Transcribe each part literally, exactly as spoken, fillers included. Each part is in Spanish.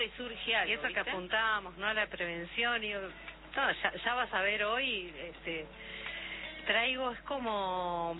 y surge algo, y eso ¿viste? que apuntábamos, ¿no? A la prevención, y no, ya, ya vas a ver hoy, este, traigo, es como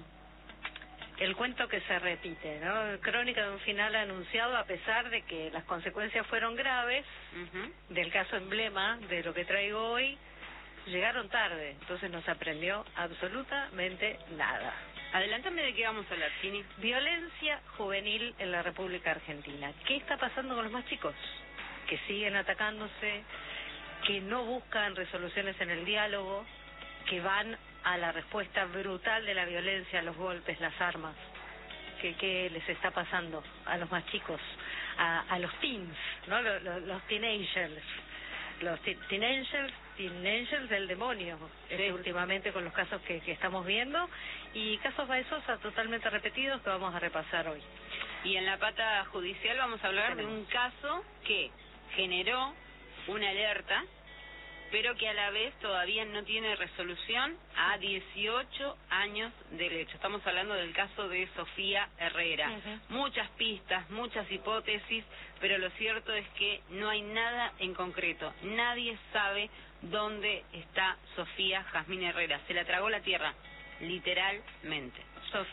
el cuento que se repite, ¿no? Crónica de un final anunciado, a pesar de que las consecuencias fueron graves, Uh-huh. del caso emblema de lo que traigo hoy, llegaron tarde, entonces no se aprendió absolutamente nada. Adelántame de qué vamos a hablar, Chini. Violencia juvenil en la República Argentina. ¿Qué está pasando con los más chicos? Que siguen atacándose, que no buscan resoluciones en el diálogo, que van a la respuesta brutal de la violencia, a los golpes, las armas. ¿Qué, qué les está pasando a los más chicos? A, a los teens, ¿no? Los, los, los teenagers. Los te- teenagers, teenagers del demonio, Sí. este, últimamente con los casos que, que estamos viendo, y casos Baezosa totalmente repetidos que vamos a repasar hoy. Y en la pata judicial vamos a hablar de un caso que generó una alerta, pero que a la vez todavía no tiene resolución a dieciocho años del hecho. Estamos hablando del caso de Sofía Herrera. Uh-huh. Muchas pistas, muchas hipótesis, pero lo cierto es que no hay nada en concreto. Nadie sabe dónde está Sofía Jazmín Herrera. Se la tragó la tierra, literalmente.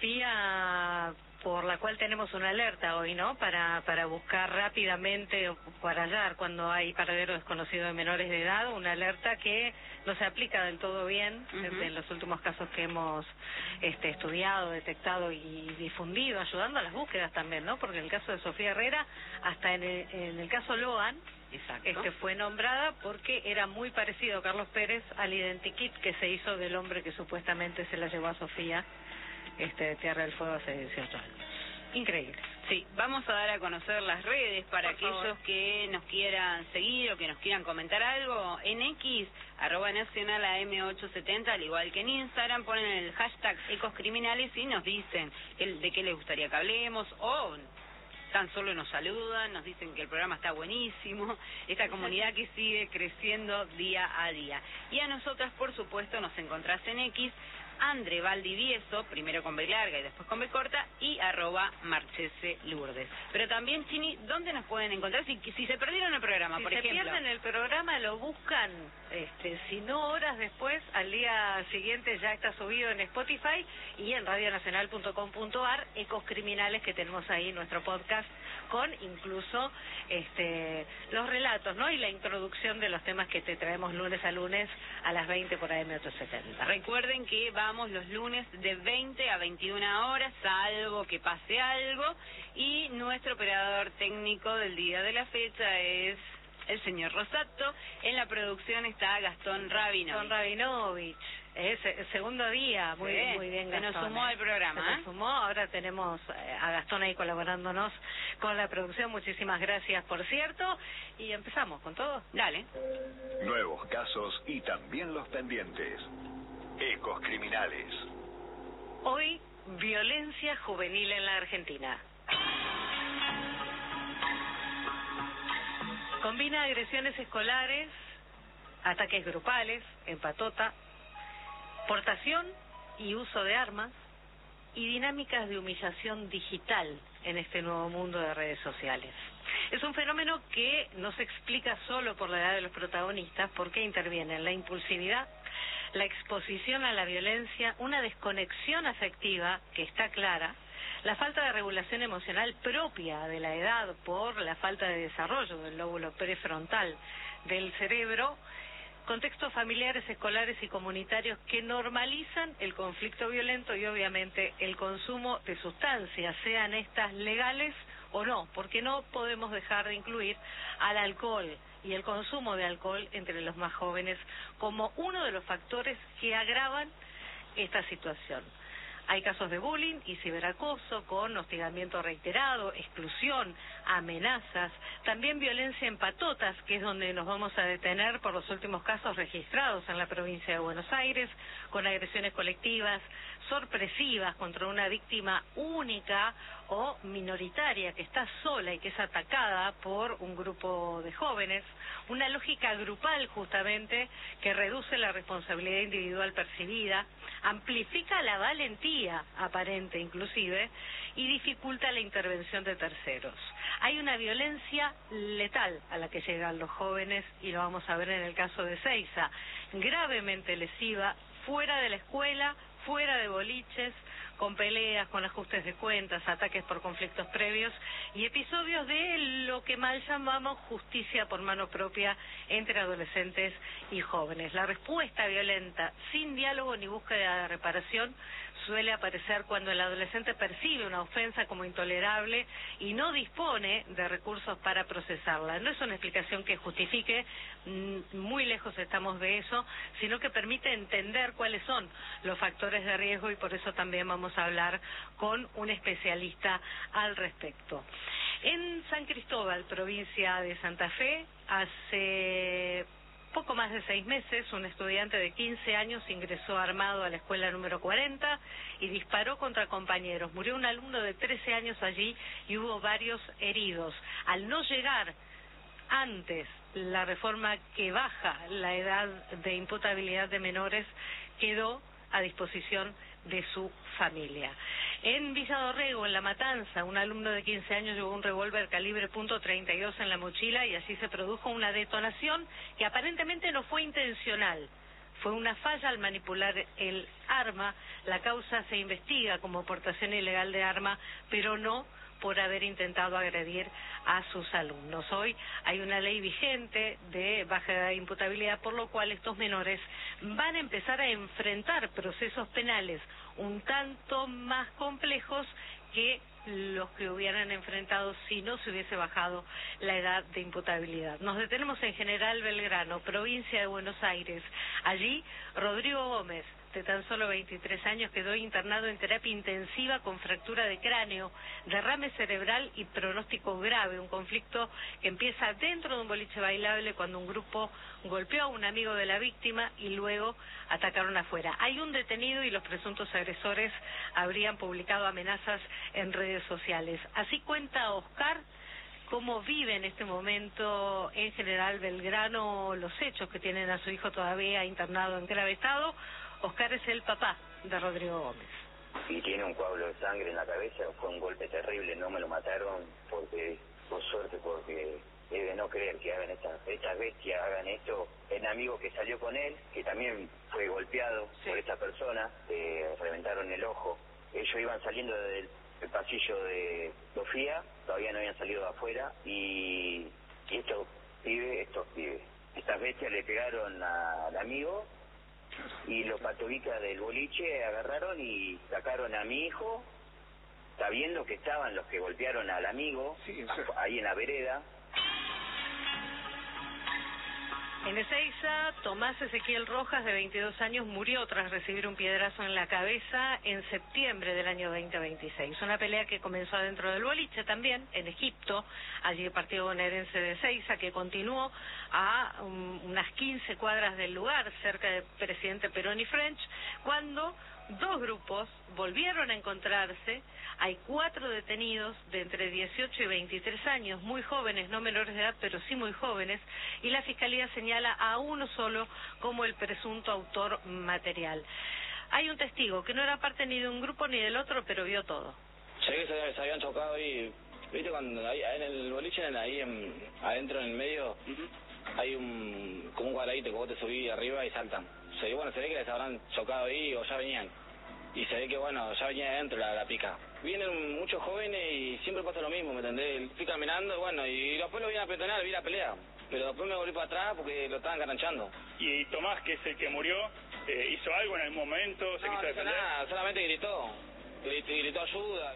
Sofía, por la cual tenemos una alerta hoy, ¿no? Para para buscar rápidamente o para hallar cuando hay paradero desconocido de menores de edad, una alerta que no se aplica del todo bien. Uh-huh. En los últimos casos que hemos este, estudiado, detectado y difundido, ayudando a las búsquedas también, ¿no? Porque en el caso de Sofía Herrera, hasta en el, en el caso Loan, Exacto. este fue nombrada porque era muy parecido, Carlos Pérez, al identikit que se hizo del hombre que supuestamente se la llevó a Sofía este de Tierra del Fuego hace dieciocho años. Increíble. Sí, vamos a dar a conocer las redes para Por aquellos favor. que nos quieran seguir o que nos quieran comentar algo. En X, arroba nacional A M ochocientos setenta, al igual que en Instagram, ponen el hashtag Ecos Criminales y nos dicen el- de qué les gustaría que hablemos, o tan solo nos saludan, nos dicen que el programa está buenísimo, esta comunidad que sigue creciendo día a día. Y a nosotras, por supuesto, nos encontrás en X, Andre Valdivieso, primero con B larga y después con B corta, y arroba Marchese Lourdes. Pero también, Chini, ¿dónde nos pueden encontrar? Si, si se perdieron el programa, Si por se ejemplo. pierden el programa, lo buscan, este, si no horas después, al día siguiente ya está subido en Spotify y en radionacional punto com punto ar, Ecos Criminales, que tenemos ahí nuestro podcast, con incluso este los relatos, ¿no? Y la introducción de los temas que te traemos lunes a lunes a las veinte por A M ochocientos setenta. Recuerden que vamos los lunes de veinte a veintiuna horas, salvo que pase algo, y nuestro operador técnico del día de la fecha es el señor Rosato. En la producción está Gastón Rabinovich. Gastón Rabinovich, es el segundo día, muy, Sí, muy bien se Gastón. nos sumó ¿eh? al programa, Se nos ¿eh? sumó, ahora tenemos eh, a Gastón ahí colaborándonos con la producción, muchísimas gracias por cierto, y empezamos con todo. Dale. Nuevos casos y también los pendientes. Ecos Criminales. Hoy, violencia juvenil en la Argentina. Combina agresiones escolares, ataques grupales, en patota, portación y uso de armas, y dinámicas de humillación digital en este nuevo mundo de redes sociales. Es un fenómeno que no se explica solo por la edad de los protagonistas, porque intervienen la impulsividad, la exposición a la violencia, una desconexión afectiva que está clara, la falta de regulación emocional propia de la edad por la falta de desarrollo del lóbulo prefrontal del cerebro, contextos familiares, escolares y comunitarios que normalizan el conflicto violento y obviamente el consumo de sustancias, sean estas legales o no, porque no podemos dejar de incluir al alcohol y el consumo de alcohol entre los más jóvenes como uno de los factores que agravan esta situación. Hay casos de bullying y ciberacoso con hostigamiento reiterado, exclusión, amenazas, también violencia en patotas, que es donde nos vamos a detener por los últimos casos registrados en la provincia de Buenos Aires, con agresiones colectivas, sorpresivas contra una víctima única o minoritaria que está sola y que es atacada por un grupo de jóvenes, una lógica grupal justamente que reduce la responsabilidad individual percibida, amplifica la valentía rebeldía aparente inclusive, y dificulta la intervención de terceros. Hay una violencia letal a la que llegan los jóvenes, y lo vamos a ver en el caso de Seiza, gravemente lesiva, fuera de la escuela, fuera de boliches, con peleas, con ajustes de cuentas, ataques por conflictos previos y episodios de lo que mal llamamos justicia por mano propia entre adolescentes y jóvenes. La respuesta violenta, sin diálogo ni búsqueda de reparación, suele aparecer cuando el adolescente percibe una ofensa como intolerable y no dispone de recursos para procesarla. No es una explicación que justifique, muy lejos estamos de eso, sino que permite entender cuáles son los factores de riesgo, y por eso también vamos a hablar con un especialista al respecto. En San Cristóbal, provincia de Santa Fe, hace poco más de seis meses, un estudiante de quince años ingresó armado a la escuela número cuarenta y disparó contra compañeros. Murió un alumno de trece años allí y hubo varios heridos. Al no llegar antes la reforma que baja la edad de imputabilidad de menores, quedó a disposición de su familia. En Villa Dorrego, en La Matanza, un alumno de quince años llevó un revólver calibre punto treinta y dos en la mochila y así se produjo una detonación que aparentemente no fue intencional. Fue una falla al manipular el arma. La causa se investiga como portación ilegal de arma, pero no por haber intentado agredir a sus alumnos. Hoy hay una ley vigente de baja edad de imputabilidad, por lo cual estos menores van a empezar a enfrentar procesos penales un tanto más complejos que los que hubieran enfrentado si no se hubiese bajado la edad de imputabilidad. Nos detenemos en General Belgrano, provincia de Buenos Aires. Allí, Rodrigo Gómez, de tan solo veintitrés años, quedó internado en terapia intensiva con fractura de cráneo, derrame cerebral y pronóstico grave. Un conflicto que empieza dentro de un boliche bailable cuando un grupo golpeó a un amigo de la víctima y luego atacaron afuera. Hay un detenido y los presuntos agresores habrían publicado amenazas en redes sociales. Así cuenta Oscar cómo vive en este momento en General Belgrano los hechos que tienen a su hijo todavía internado en grave estado. Oscar es el papá de Rodrigo Gómez. Y tiene un coágulo de sangre en la cabeza, fue un golpe terrible, no me lo mataron porque, por suerte, porque es de no creer que hagan estas, estas bestias, hagan esto. El amigo que salió con él, que también fue golpeado sí. por esta persona, eh, reventaron el ojo. Ellos iban saliendo del el pasillo de Sofía, todavía no habían salido de afuera, y, y estos pibes, estos pibes, estas bestias le pegaron a, al amigo, y los patobicas del boliche agarraron y sacaron a mi hijo, sabiendo que estaban los que golpearon al amigo, sí, o sea, ahí en la vereda. En Ezeiza, Tomás Ezequiel Rojas, de veintidós años, murió tras recibir un piedrazo en la cabeza en septiembre del año veinte veintiséis. Una pelea que comenzó adentro del boliche también, en Egipto, allí el partido bonaerense de Ezeiza, que continuó a um, unas quince cuadras del lugar, cerca de Presidente Perón y French, cuando dos grupos volvieron a encontrarse. Hay cuatro detenidos de entre dieciocho y veintitrés años, muy jóvenes, no menores de edad, pero sí muy jóvenes, y la Fiscalía señala a uno solo como el presunto autor material. Hay un testigo que no era parte ni de un grupo ni del otro, pero vio todo. Sé que se, se habían chocado ahí, viste, cuando ahí, en el boliche, ahí en, adentro en el medio, uh-huh. hay un como un cuadradito que vos te subís arriba y saltan. Se, bueno, se ve que les habrán chocado ahí o ya venían. Y se ve que, bueno, ya venía adentro la, la pica. Vienen muchos jóvenes y siempre pasa lo mismo, ¿me entendés? Fui caminando, bueno, y después lo vi a petonar, vi la pelea. Pero después me volví para atrás porque lo estaban garanchando. Y Tomás, que es el que murió, eh, ¿hizo algo en el momento? ¿Se no, quiso no hizo defender? nada, solamente gritó. Gritó, gritó ayuda.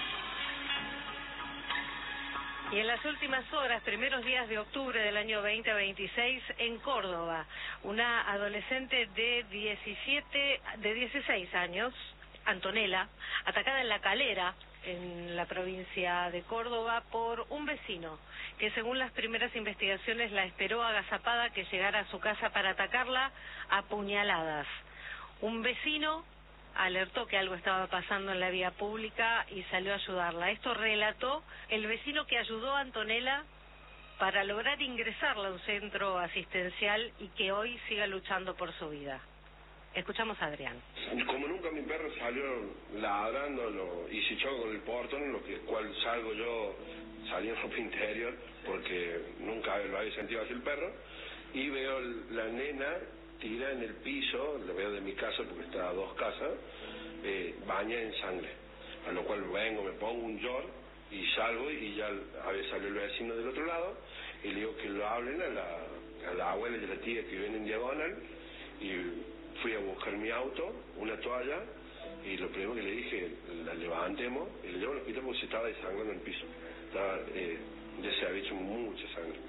Y en las últimas horas, primeros días de octubre del año veinte veintiséis, en Córdoba, una adolescente de diecisiete, de dieciséis años, Antonella, atacada en La Calera, en la provincia de Córdoba, por un vecino, que según las primeras investigaciones la esperó agazapada que llegara a su casa para atacarla a puñaladas. Un vecino alertó que algo estaba pasando en la vía pública y salió a ayudarla. Esto relató el vecino que ayudó a Antonella para lograr ingresarla a un centro asistencial y que hoy siga luchando por su vida. Escuchamos a Adrián. Como nunca mi perro salió ladrando lo, y se chocó con el portón, lo que cual salgo yo saliendo por interior, porque nunca lo había sentido así el perro, y veo la nena tira en el piso, lo veo de mi casa porque está a dos casas, eh, baña en sangre, a lo cual vengo, me pongo un york y salgo, y ya había salido el vecino del otro lado, y le digo que lo hablen a la, a la abuela y a la tía que viven en diagonal, y fui a buscar mi auto, una toalla, y lo primero que le dije, la levantemos y le llevo al hospital porque se estaba desangrando en el piso. Estaba, eh, ya se había hecho mucha sangre.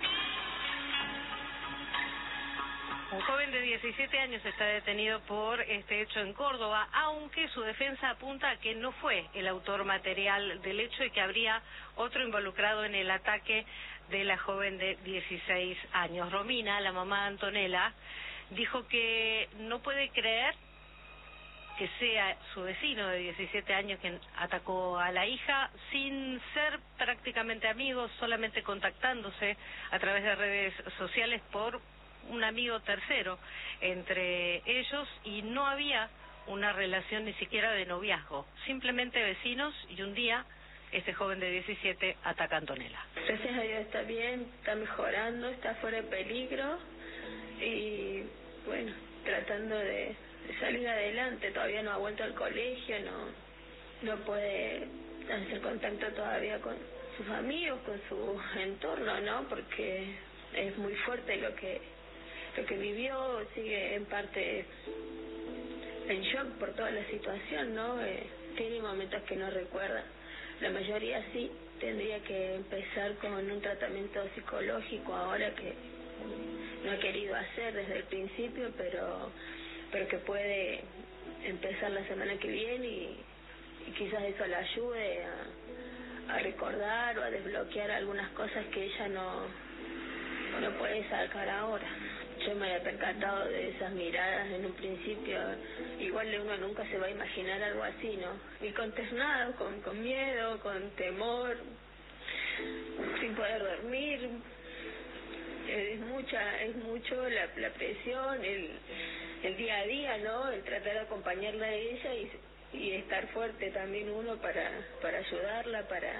Un joven de diecisiete años está detenido por este hecho en Córdoba, aunque su defensa apunta a que no fue el autor material del hecho y que habría otro involucrado en el ataque de la joven de dieciséis años. Romina, la mamá de Antonella, dijo que no puede creer que sea su vecino de diecisiete años quien atacó a la hija, sin ser prácticamente amigos, solamente contactándose a través de redes sociales por un amigo tercero entre ellos, y no había una relación ni siquiera de noviazgo, simplemente vecinos, y un día este joven de diecisiete ataca a Antonella. Gracias a Dios está bien, está mejorando, está fuera de peligro y bueno, tratando de, de salir adelante. Todavía no ha vuelto al colegio, no, no puede hacer contacto todavía con sus amigos, con su entorno, ¿no? Porque es muy fuerte lo que lo que vivió, sigue en parte en shock por toda la situación, ¿no? Eh, tiene momentos que no recuerda. La mayoría sí tendría que empezar con un tratamiento psicológico ahora, que no ha querido hacer desde el principio, pero pero que puede empezar la semana que viene, y, y quizás eso la ayude a, a recordar o a desbloquear algunas cosas que ella no, no puede sacar ahora. Yo me había percatado de esas miradas en un principio, igual uno nunca se va a imaginar algo así, ¿no? Y consternado, con, con miedo, con temor, sin poder dormir. Es mucha, es mucho la, la presión, el, el día a día, ¿no? El tratar de acompañarla a ella y, y estar fuerte también uno para, para ayudarla, para...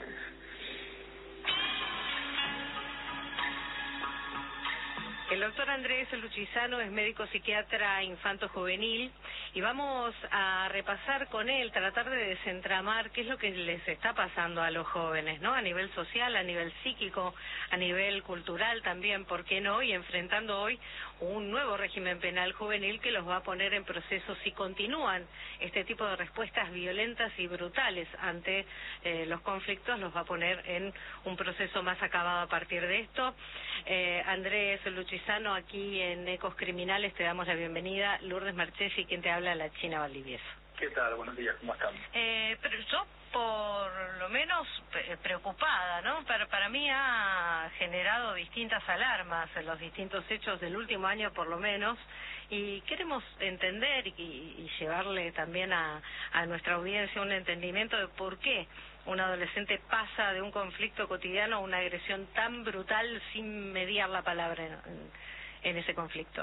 El doctor Andrés Luchizano es médico psiquiatra infanto-juvenil y vamos a repasar con él, tratar de desentramar qué es lo que les está pasando a los jóvenes, ¿no? A nivel social, a nivel psíquico, a nivel cultural también, ¿por qué no? Y enfrentando hoy un nuevo régimen penal juvenil que los va a poner en procesos, si continúan este tipo de respuestas violentas y brutales ante eh, los conflictos, los va a poner en un proceso más acabado a partir de esto. Eh, Andrés Luchizano, aquí en Ecos Criminales te damos la bienvenida. Lourdes Marchesi, quien te habla, la China Valdivieso. ¿Qué tal? Buenos días, ¿cómo están? Eh, pero yo, por lo menos, preocupada, ¿no? Para, para mí ha generado distintas alarmas en los distintos hechos del último año, por lo menos, y queremos entender y, y llevarle también a, a nuestra audiencia un entendimiento de por qué un adolescente pasa de un conflicto cotidiano a una agresión tan brutal sin mediar la palabra en, en, en ese conflicto.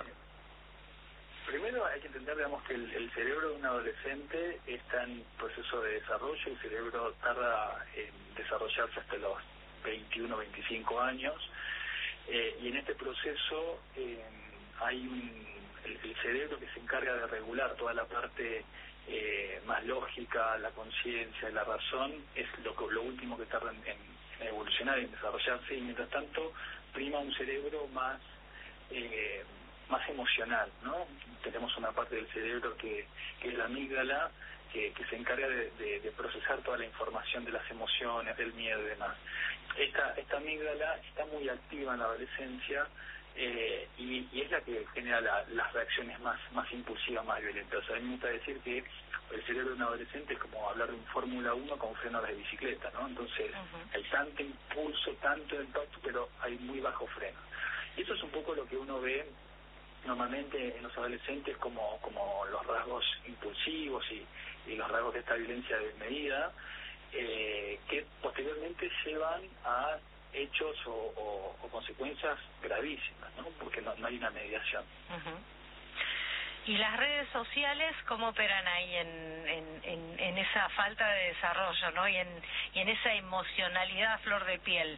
Primero hay que entender, digamos, que el, el cerebro de un adolescente está en proceso de desarrollo. El cerebro tarda en desarrollarse hasta los veintiuno, veinticinco años, eh, y en este proceso eh, hay un, el, el cerebro que se encarga de regular toda la parte eh, más lógica, la conciencia, la razón, es lo, lo último que tarda en, en evolucionar, en desarrollarse, y mientras tanto prima un cerebro más eh, más emocional, ¿no? Tenemos una parte del cerebro que, que es la amígdala, que, que se encarga de, de, de procesar toda la información de las emociones, del miedo y demás. Esta, esta amígdala está muy activa en la adolescencia, eh, y, y es la que genera la, las reacciones más, más impulsivas, más violentas. O sea, a mí me gusta decir que el cerebro de un adolescente es como hablar de un Fórmula uno con frenos de bicicleta, ¿no? Entonces, uh-huh. hay tanto impulso, tanto impacto, pero hay muy bajo freno. Y eso es un poco lo que uno ve normalmente en los adolescentes como, como los rasgos impulsivos y, y los rasgos de esta violencia desmedida, eh, que posteriormente llevan a hechos o, o, o consecuencias gravísimas, ¿no? Porque no, no hay una mediación. Uh-huh. ¿Y las redes sociales cómo operan ahí en, en, en, en esa falta de desarrollo, ¿no? Y en, y en esa emocionalidad a flor de piel.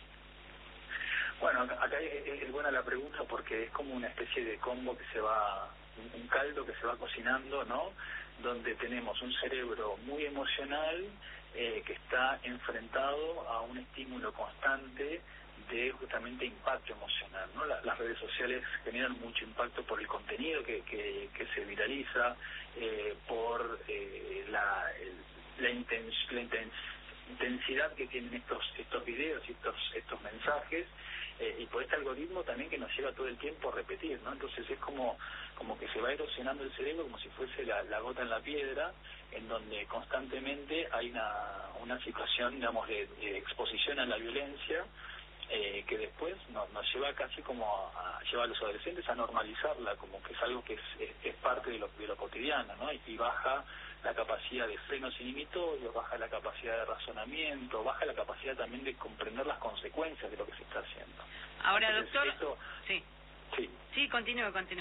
Bueno, acá es buena la pregunta porque es como una especie de combo que se va, un caldo que se va cocinando, ¿no? Donde tenemos un cerebro muy emocional eh, que está enfrentado a un estímulo constante de justamente impacto emocional, ¿no? La, las redes sociales generan mucho impacto por el contenido que, que, que se viraliza, eh, por eh, la, el, la, intens, la intens, intensidad que tienen estos estos videos y estos estos mensajes, eh, y por este algoritmo también que nos lleva todo el tiempo a repetir, ¿no? Entonces es como como que se va erosionando el cerebro como si fuese la, la gota en la piedra, en donde constantemente hay una, una situación, digamos, de, de exposición a la violencia, eh, que después nos, nos lleva casi como a, a llevar a los adolescentes a normalizarla, como que es algo que es, es, es parte de lo, de lo cotidiano, ¿no? Y, y baja la capacidad de frenos inhibitorios, baja la capacidad de razonamiento, baja la capacidad también de comprender las consecuencias de lo que se está haciendo. Ahora, Entonces, doctor... esto, sí. Sí. Sí, continúe, continúe.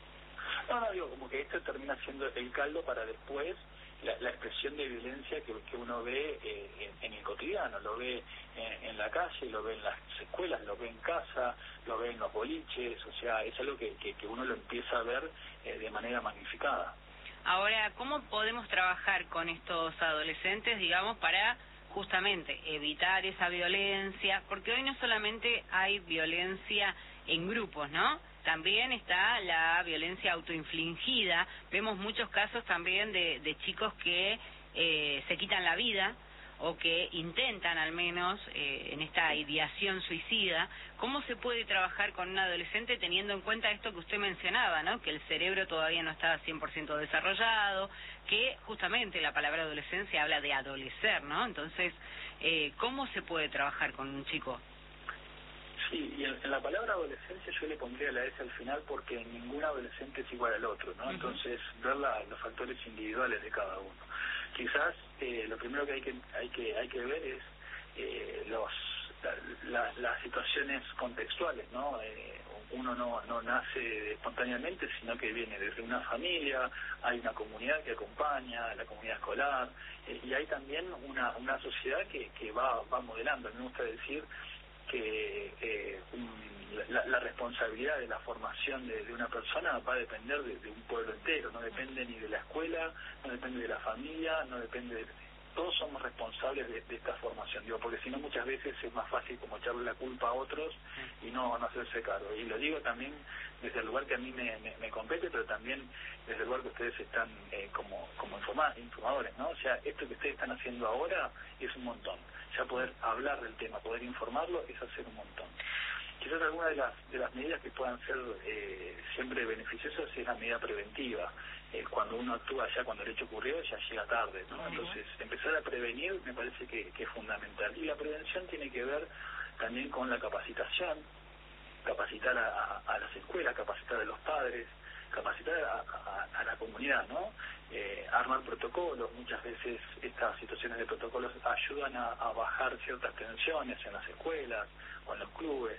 No, no, digo, como que esto termina siendo el caldo para después la, la expresión de violencia que, que uno ve eh, en, en el cotidiano, lo ve en, en la calle, lo ve en las escuelas, lo ve en casa, lo ve en los boliches, o sea, es algo que, que, que uno lo empieza a ver eh, de manera magnificada. Ahora, ¿cómo podemos trabajar con estos adolescentes, digamos, para justamente evitar esa violencia? Porque hoy no solamente hay violencia en grupos, ¿no? También está la violencia autoinfligida. Vemos muchos casos también de, de chicos que eh, se quitan la vida o que intentan al menos eh, en esta ideación suicida. ¿Cómo se puede trabajar con un adolescente teniendo en cuenta esto que usted mencionaba, ¿no? Que el cerebro todavía no está cien por ciento desarrollado, que justamente la palabra adolescencia habla de adolecer, ¿no? Entonces, eh, ¿cómo se puede trabajar con un chico? Sí, y en, en la palabra adolescencia yo le pondría la S al final porque ningún adolescente es igual al otro, ¿no? Uh-huh. Entonces, ver la, los factores individuales de cada uno. Quizás eh, lo primero que hay que hay que hay que ver es eh, los la, la, las situaciones contextuales, ¿no? Eh, uno no no nace espontáneamente, sino que viene desde una familia, hay una comunidad que acompaña, la comunidad escolar, eh, y hay también una una sociedad que que va va modelando. Me gusta decir que eh, un, la, la responsabilidad de la formación de, de una persona va a depender de, de un pueblo entero, no depende ni de la escuela, no depende de la familia, no depende de... Todos somos responsables de, de esta formación, digo, porque si no muchas veces es más fácil como echarle la culpa a otros y no, no hacerse cargo. Y lo digo también desde el lugar que a mí me, me, me compete, pero también desde el lugar que ustedes están eh, como, como informa, informadores, ¿no? O sea, esto que ustedes están haciendo ahora es un montón. Ya poder hablar del tema, poder informarlo, es hacer un montón. Quizás alguna de las de las medidas que puedan ser eh, siempre beneficiosas es la medida preventiva. Eh, cuando uno actúa ya cuando el hecho ocurrió, ya llega tarde, ¿no? Entonces, empezar a prevenir me parece que, que es fundamental. Y la prevención tiene que ver también con la capacitación, capacitar a, a, a las escuelas, capacitar a los padres, capacitar a, a, a la comunidad, ¿no? Eh, armar protocolos. Muchas veces estas situaciones de protocolos ayudan a, a bajar ciertas tensiones en las escuelas o en los clubes.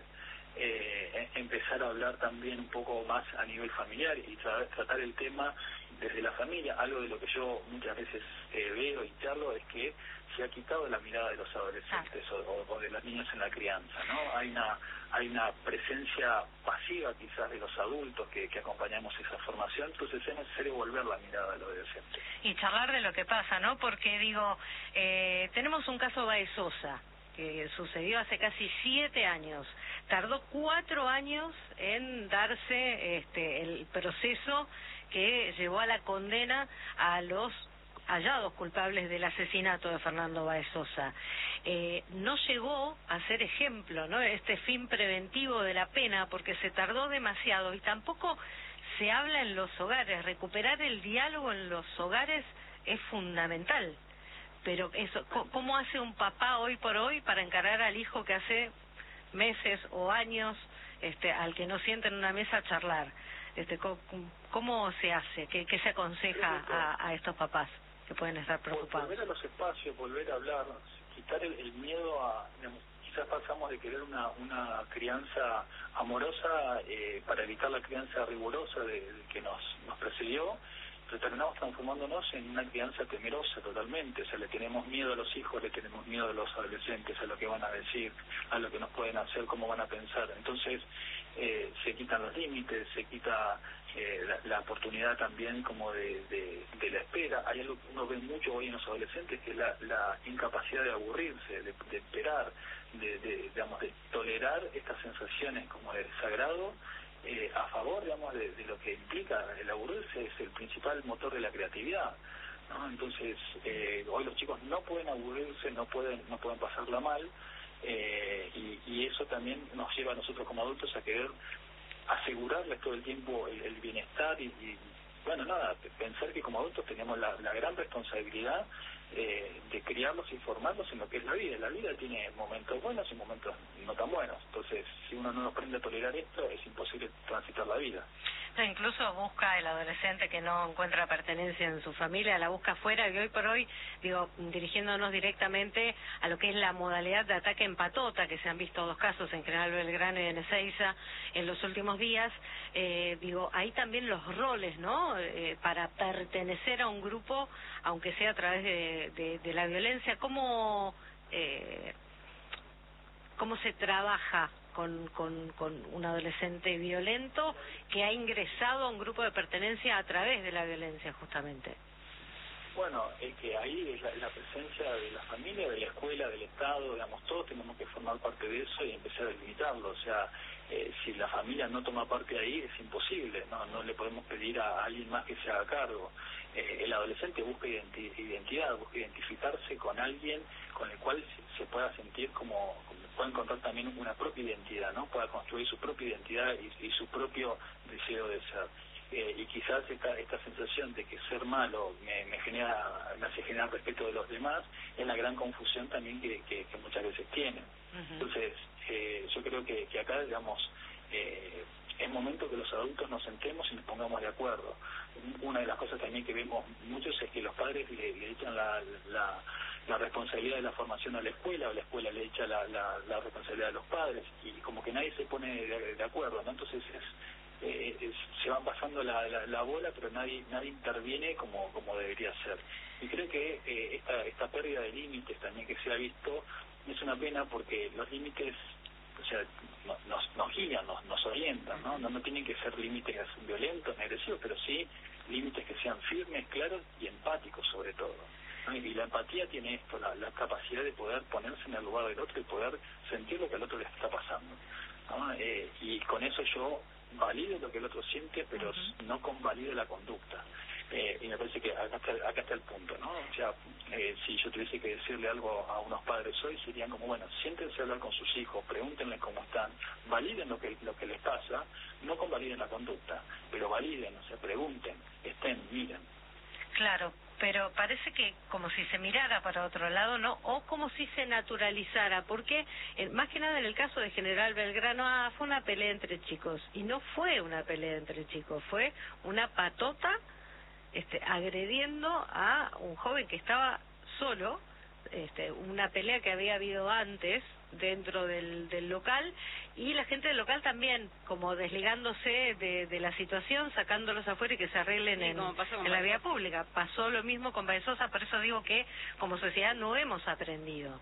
Eh, empezar a hablar también un poco más a nivel familiar y tra tratar el tema desde la familia. Algo de lo que yo muchas veces eh, veo y charlo es que se ha quitado la mirada de los adolescentes ah. o, o de los niños en la crianza, ¿no? Hay una hay una presencia pasiva quizás de los adultos que, que acompañamos esa formación, entonces es necesario volver la mirada del adolescente. Y charlar de lo que pasa, ¿no? Porque digo, eh, tenemos un caso Baez Sosa, que sucedió hace casi siete años. Tardó cuatro años en darse este, el proceso que llevó a la condena a los hallados culpables del asesinato de Fernando Baez Sosa. Eh, no llegó a ser ejemplo, ¿no? Este fin preventivo de la pena, porque se tardó demasiado y tampoco se habla en los hogares. Recuperar el diálogo en los hogares es fundamental. Pero eso, ¿cómo hace un papá hoy por hoy para encarar al hijo que hace meses o años este, al que no sienta en una mesa a charlar? Este, ¿cómo, cómo se hace? ¿Qué, qué se aconseja a, a estos papás que pueden estar preocupados? Volver a los espacios, volver a hablar, quitar el, el miedo a... Digamos, quizás pasamos de querer una, una crianza amorosa eh, para evitar la crianza rigurosa de, de que nos, nos precedió, pero terminamos transformándonos en una crianza temerosa totalmente. O sea, le tenemos miedo a los hijos, le tenemos miedo a los adolescentes, a lo que van a decir, a lo que nos pueden hacer, cómo van a pensar. Entonces, eh, se quitan los límites, se quita eh, la, la oportunidad también como de, de, de la espera. Hay algo que uno ve mucho hoy en los adolescentes, que es la, la incapacidad de aburrirse, de, de esperar, de, de, digamos, de tolerar estas sensaciones como de desagrado, eh, a favor, digamos, de, de lo que implica el aburrirse. Es el principal motor de la creatividad, ¿no? Entonces, eh, hoy los chicos no pueden aburrirse, no pueden, no pueden pasarla mal, eh, y, y eso también nos lleva a nosotros como adultos a querer asegurarles todo el tiempo el, el bienestar y, y, bueno, nada, pensar que como adultos tenemos la, la gran responsabilidad eh, de criarlos y formarlos en lo que es la vida. La vida tiene momentos buenos y momentos no tan buenos. Entonces, si uno no aprende a tolerar esto, es imposible transitar la vida. No, incluso busca el adolescente que no encuentra pertenencia en su familia, la busca afuera, y hoy por hoy, digo, dirigiéndonos directamente a lo que es la modalidad de ataque en patota, que se han visto dos casos en General Belgrano y en Ezeiza en los últimos días, eh, digo, ahí también los roles, ¿no?, eh, para pertenecer a un grupo, aunque sea a través de, de, de la violencia, ¿cómo, eh, cómo se trabaja con, con, con un adolescente violento que ha ingresado a un grupo de pertenencia a través de la violencia, justamente? Bueno, es que ahí es la, la presencia de la familia, de la escuela, del Estado, digamos, todos tenemos que formar parte de eso y empezar a limitarlo. O sea, eh, si la familia no toma parte ahí, es imposible, no no le podemos pedir a alguien más que se haga cargo. Eh, el adolescente busca identi identidad, busca identificarse con alguien con el cual se, se pueda sentir como, como, pueda encontrar también una propia identidad, ¿no? Pueda construir su propia identidad y, y su propio deseo de ser. Eh, y quizás esta, esta sensación de que ser malo me, me genera, me hace generar respeto de los demás, es la gran confusión también que, que, que muchas veces tienen. Uh-huh. Entonces, eh, yo creo que, que acá, digamos, eh, es momento que los adultos nos sentemos y nos pongamos de acuerdo. Una de las cosas también que vemos muchos es que los padres le, le echan la, la, la responsabilidad de la formación a la escuela, o la escuela le echa la, la, la responsabilidad a los padres, y como que nadie se pone de, de acuerdo, ¿no? Entonces es Eh, es, se van pasando la, la, la bola, pero nadie nadie interviene como como debería ser. Y creo que eh, esta esta pérdida de límites también que se ha visto es una pena, porque los límites, o sea, no, nos nos guían, nos, nos orientan, ¿no? ¿no? No tienen que ser límites violentos ni agresivos, pero sí límites que sean firmes, claros y empáticos sobre todo, ¿no? Y la empatía tiene esto, la, la capacidad de poder ponerse en el lugar del otro y poder sentir lo que al otro le está pasando, ¿no? Eh, y con eso yo valide lo que el otro siente, pero uh-huh. no convalide la conducta. Eh, y me parece que acá está, acá está el punto, ¿no? O sea, eh, si yo tuviese que decirle algo a unos padres hoy, serían como, bueno, siéntense a hablar con sus hijos, pregúntenle cómo están, validen lo que lo que les pasa, no convaliden la conducta, pero validen, o sea, pregunten, estén, miren. Claro, pero parece que como si se mirara para otro lado, ¿no? O como si se naturalizara, porque eh, más que nada en el caso de General Belgrano, ah, fue una pelea entre chicos, y no fue una pelea entre chicos, fue una patota este, agrediendo a un joven que estaba solo, este, una pelea que había habido antes dentro del, del local, y la gente del local también como desligándose de, de la situación, sacándolos afuera y que se arreglen sí, en, en la vía pública. Pasó lo mismo con Baezosa, por eso digo que como sociedad no hemos aprendido.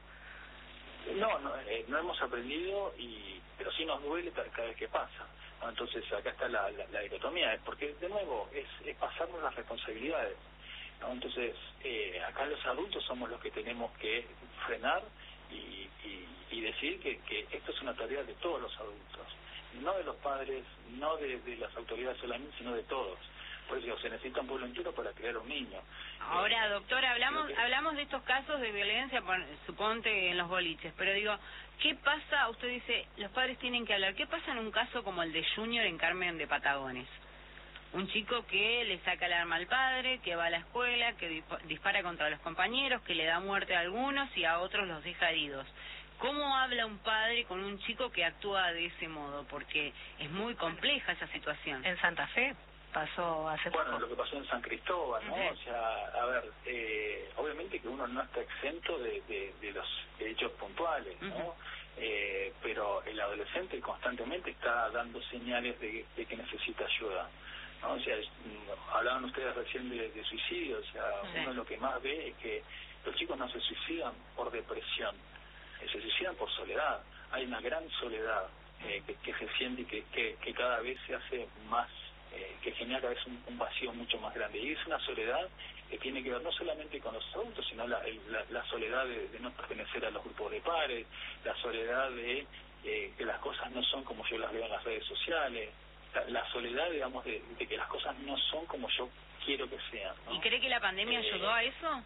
No, no, eh, no hemos aprendido, y pero sí nos duele cada vez que pasa, ¿no? Entonces acá está la, la, la dicotomía, porque de nuevo es, es pasarnos las responsabilidades, ¿no? Entonces eh, acá los adultos somos los que tenemos que frenar y, y, y decir que, que esto es una tarea de todos los adultos, no de los padres, no de, de las autoridades solamente, sino de todos. Pues digo, se necesita un pueblo entero para crear un niño. Ahora, eh, doctora, hablamos que... hablamos de estos casos de violencia, suponte en los boliches, pero digo, ¿qué pasa? Usted dice, los padres tienen que hablar. ¿Qué pasa en un caso como el de Junior en Carmen de Patagones? Un chico que le saca el arma al padre, que va a la escuela, que dispara contra los compañeros, que le da muerte a algunos y a otros los deja heridos. ¿Cómo habla un padre con un chico que actúa de ese modo? Porque es muy compleja esa situación. En Santa Fe pasó hace bueno, poco. Lo que pasó en San Cristóbal, ¿no? Uh-huh. O sea, a ver, eh, obviamente que uno no está exento de, de, de los hechos puntuales, ¿no? Uh-huh. eh, pero el adolescente constantemente está dando señales de, de que necesita ayuda, ¿no? O sea, es, hablaban ustedes recién de, de suicidio, o sea, sí. Uno lo que más ve es que los chicos no se suicidan por depresión, eh, se suicidan por soledad. Hay una gran soledad eh, que, que se siente y que, que, que cada vez se hace más, eh, que genera cada vez un, un vacío mucho más grande. Y es una soledad que tiene que ver no solamente con los adultos, sino la, la, la soledad de, de no pertenecer a los grupos de pares, la soledad de eh, que las cosas no son como yo las veo en las redes sociales, la, la soledad, digamos, de, de que las cosas no son como yo quiero que sean, ¿no? ¿Y cree que la pandemia eh, ayudó a eso?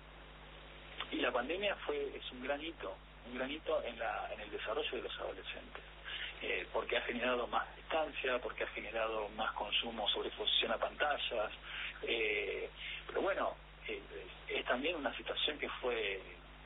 Y la pandemia fue es un gran hito, un gran hito en, la, en el desarrollo de los adolescentes. Eh, porque ha generado más distancia, porque ha generado más consumo, sobreexposición a pantallas, eh, pero bueno, eh, es también una situación que fue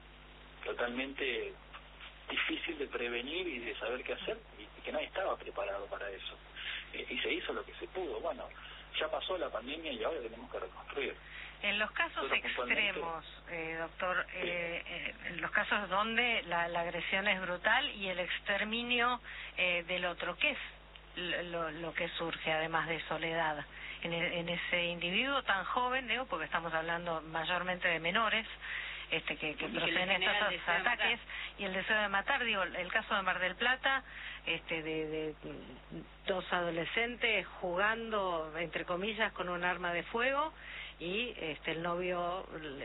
totalmente difícil de prevenir y de saber qué hacer, y que nadie estaba preparado para eso, eh, y se hizo lo que se pudo. Bueno, ya pasó la pandemia y ahora tenemos que reconstruir. En los casos extremos, eh, doctor, eh, eh, en los casos donde la, la agresión es brutal y el exterminio eh, del otro, ¿qué es lo, lo que surge además de soledad en, el, en ese individuo tan joven, digo, porque estamos hablando mayormente de menores, este que, que proceden estos de ataques y el deseo de matar? Digo, el caso de Mar del Plata, este de, de dos adolescentes jugando entre comillas con un arma de fuego y este el novio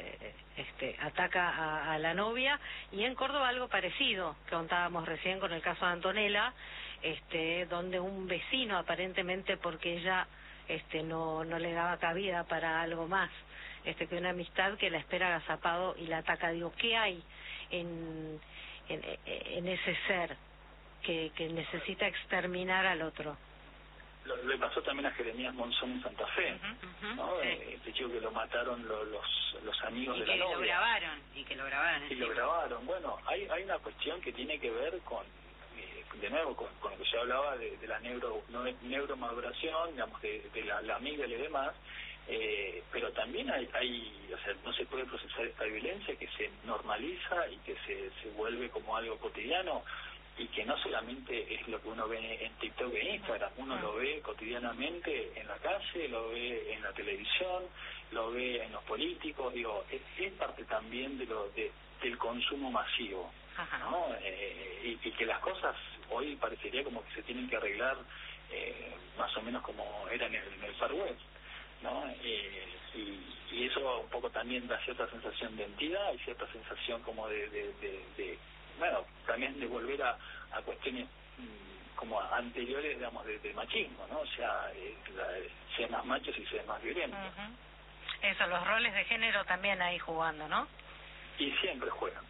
este ataca a, a la novia, y en Córdoba algo parecido que contábamos recién con el caso de Antonella, este donde un vecino aparentemente porque ella este no no le daba cabida para algo más este que una amistad, que la espera agazapado y la ataca. Digo, ¿qué hay en en, en ese ser que, que necesita exterminar al otro? Lo, le pasó también a Jeremías Monzón en Santa Fe, uh-huh, ¿no? Sí. Eh, este chico que lo mataron lo, los los amigos y de la novia. Y que lo grabaron, y que lo grabaron. Y lo grabaron. Bueno, hay hay una cuestión que tiene que ver con, eh, de nuevo, con, con lo que yo hablaba de, de la neuro no, neuromaduración, digamos, de, de la, la amígdala y demás, eh, pero también hay, hay, o sea, no se puede procesar esta violencia que se normaliza y que se, se vuelve como algo cotidiano, y que no solamente es lo que uno ve en TikTok e Instagram, uno lo ve cotidianamente en la calle, lo ve en la televisión, lo ve en los políticos, digo, es, es parte también de lo de, del consumo masivo, ¿no? Eh, y, y que las cosas hoy parecería como que se tienen que arreglar eh, más o menos como era en el, en el Far West, ¿no? Eh, y, y eso un poco también da cierta sensación de entidad y cierta sensación como de, de, de, de bueno, también de volver a, a cuestiones mmm, como anteriores, digamos, de, de machismo, ¿no? O sea, eh, la, ser más machos y ser más violentos. Uh-huh. Eso, los roles de género también ahí jugando, ¿no? Y siempre juegan.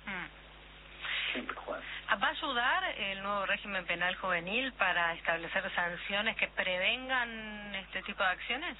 Mm. Siempre juegan. ¿Va a ayudar el nuevo régimen penal juvenil para establecer sanciones que prevengan este tipo de acciones?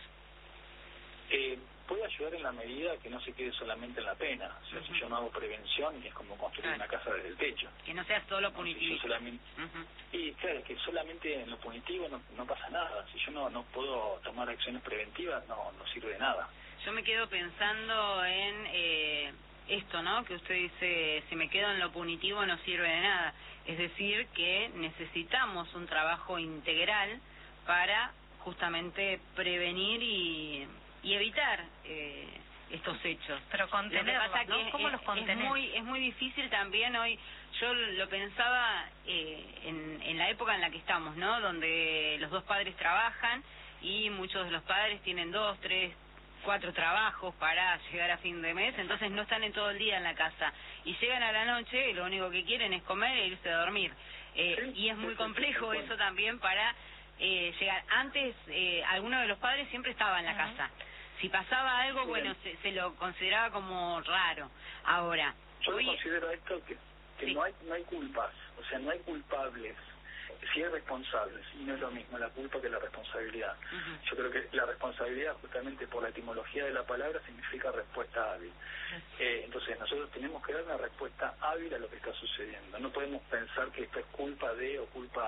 Eh, puede ayudar en la medida que no se quede solamente en la pena. O sea, uh-huh. Si yo no hago prevención, es como construir claro. una casa desde el techo. Que no sea solo punitivo. Si solamente, uh-huh. Y claro, es que solamente en lo punitivo no, no pasa nada. Si yo no no puedo tomar acciones preventivas, no no sirve de nada. Yo me quedo pensando en eh, esto, ¿no? Que usted dice, si me quedo en lo punitivo no sirve de nada. Es decir, que necesitamos un trabajo integral para justamente prevenir y... y evitar eh, estos hechos. Pero contenerlos, lo que pasa ¿no? que ¿Cómo es, los contener? Es muy, es muy difícil también hoy. Yo lo pensaba eh, en, en la época en la que estamos, ¿no? Donde los dos padres trabajan y muchos de los padres tienen dos, tres, cuatro trabajos para llegar a fin de mes, entonces no están en todo el día en la casa. Y llegan a la noche y lo único que quieren es comer e irse a dormir. Eh, sí, y es muy sí, complejo sí, eso también para eh, llegar. Antes, eh, alguno de los padres siempre estaba en la uh-huh. casa. Si pasaba algo, bueno, se, se lo consideraba como raro. Ahora, yo hoy... considero esto que, que sí. no hay no hay culpas, o sea, no hay culpables, sí hay responsables, y no es lo mismo la culpa que la responsabilidad. Uh-huh. Yo creo que la responsabilidad, justamente por la etimología de la palabra, significa respuesta hábil. Uh-huh. Eh, entonces, nosotros tenemos que dar una respuesta hábil a lo que está sucediendo. No podemos pensar que esto es culpa de o culpa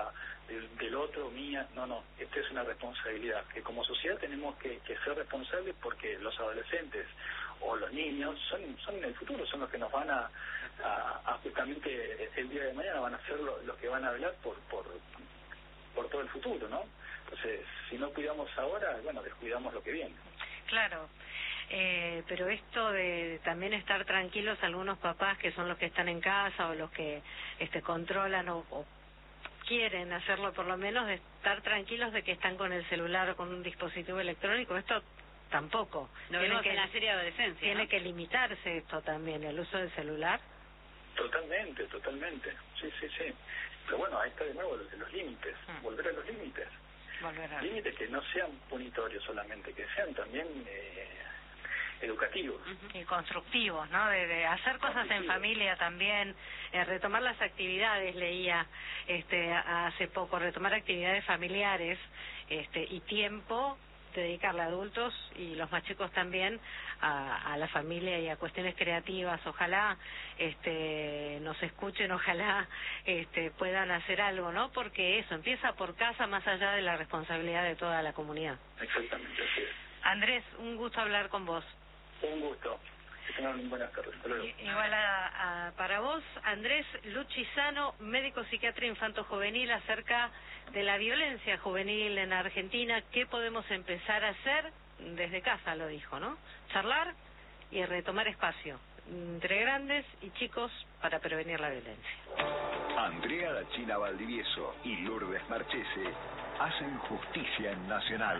del, del otro, mía. No, no, esta es una responsabilidad que como sociedad tenemos que, que ser responsables, porque los adolescentes o los niños son son el futuro, son los que nos van a, a, a justamente el día de mañana van a ser lo, los que van a hablar por, por, por todo el futuro, ¿no? Entonces, si no cuidamos ahora, bueno, descuidamos lo que viene. Claro. Eh, pero esto de también estar tranquilos, algunos papás que son los que están en casa o los que este controlan o, o quieren hacerlo por lo menos, de estar tranquilos de que están con el celular o con un dispositivo electrónico, esto tampoco. Lo vemos en la serie Adolescencia, Tiene ¿no? que limitarse esto también, el uso del celular. Totalmente, totalmente. Sí, sí, sí. Pero bueno, ahí está de nuevo los, los límites, mm. volver a los límites. Volver a... Límites que no sean punitorios solamente, que sean también eh, educativos. Y constructivos, ¿no? De, de hacer cosas en familia también, eh, retomar las actividades, leía este hace poco, retomar actividades familiares este y tiempo dedicarle a adultos y los más chicos también a, a la familia y a cuestiones creativas. Ojalá este nos escuchen, ojalá este puedan hacer algo, ¿no? Porque eso empieza por casa, más allá de la responsabilidad de toda la comunidad. Exactamente, así es. Andrés, un gusto hablar con vos. Un gusto. Que tengan buenas tardes. Hasta luego. Igual a, a, para vos, Andrés Luchizano, médico psiquiatra infanto-juvenil, acerca de la violencia juvenil en Argentina. ¿Qué podemos empezar a hacer? Desde casa lo dijo, ¿no? Charlar y retomar espacio entre grandes y chicos para prevenir la violencia. Andrea La China Valdivieso y Lourdes Marchese hacen justicia en Nacional.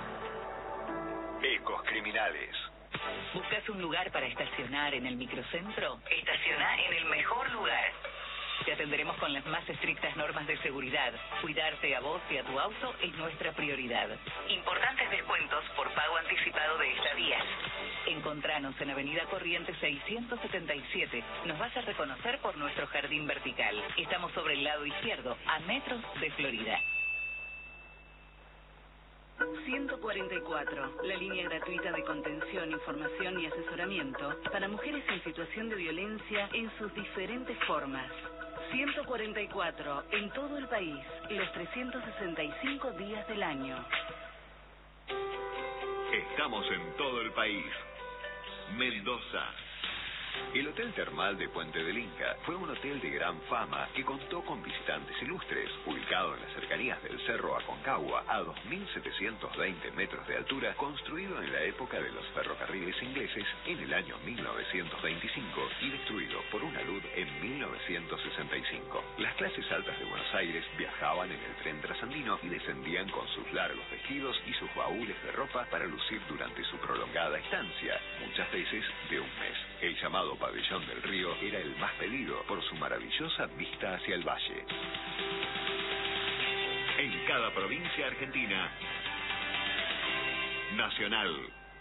Ecos Criminales. ¿Buscas un lugar para estacionar en el microcentro? Estaciona en el mejor lugar. Te atenderemos con las más estrictas normas de seguridad. Cuidarte a vos y a tu auto es nuestra prioridad. Importantes descuentos por pago anticipado de estadías. Encontranos en Avenida Corrientes seiscientos setenta y siete. Nos vas a reconocer por nuestro jardín vertical. Estamos sobre el lado izquierdo, a metros de Florida. ciento cuarenta y cuatro, la línea gratuita de contención, información y asesoramiento para mujeres en situación de violencia en sus diferentes formas. ciento cuarenta y cuatro, en todo el país, los trescientos sesenta y cinco días del año. Estamos en todo el país. Mendoza. El Hotel Termal de Puente del Inca fue un hotel de gran fama que contó con visitantes ilustres, ubicado en las cercanías del Cerro Aconcagua, a dos mil setecientos veinte metros de altura, construido en la época de los ferrocarriles ingleses en el año mil novecientos veinticinco y destruido por una luz en mil novecientos sesenta y cinco. Las clases altas de Buenos Aires viajaban en el tren trasandino y descendían con sus largos vestidos y sus baúles de ropa para lucir durante su prolongada estancia, muchas veces de un mes. El llamado Pabellón del Río era el más pedido por su maravillosa vista hacia el valle. En cada provincia argentina, Nacional.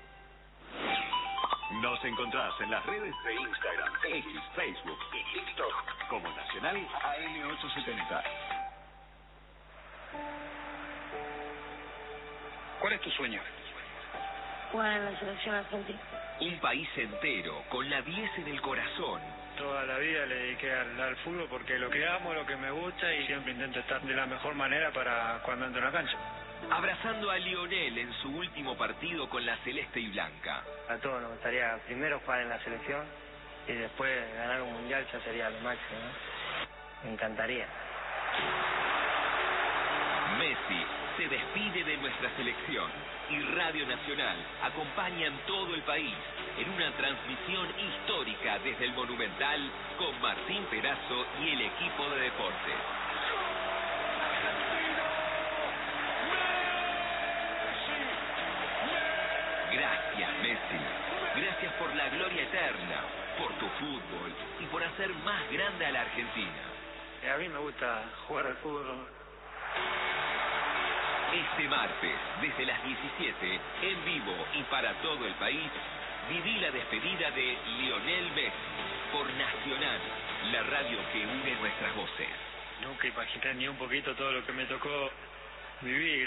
Nos encontrás en las redes de Instagram, X, Facebook y TikTok como Nacional A M ochocientos setenta. ¿Cuál es tu sueño? Jugar en la selección argentina. Un país entero, con la diez en el corazón. Toda la vida le dediqué al, al fútbol porque lo que amo, lo que me gusta y siempre intento estar de la mejor manera para cuando entro en la cancha. Abrazando a Lionel en su último partido con la celeste y blanca. A todos nos gustaría primero jugar en la selección y después ganar un mundial, ya sería lo máximo, ¿no? Me encantaría. Messi se despide de nuestra selección y Radio Nacional acompaña en todo el país en una transmisión histórica desde el Monumental con Martín Perazo y el equipo de deportes. Gracias, Messi. Gracias por la gloria eterna, por tu fútbol y por hacer más grande a la Argentina. A mí me gusta jugar al fútbol. Este martes, desde las diecisiete, en vivo y para todo el país, viví la despedida de Lionel Messi por Nacional, la radio que une nuestras voces. Nunca imaginé ni un poquito todo lo que me tocó vivir.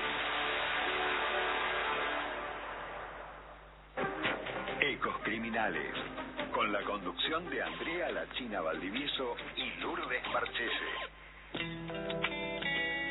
Ecos Criminales, con la conducción de Andrea La China Valdivieso y Lourdes Marchese.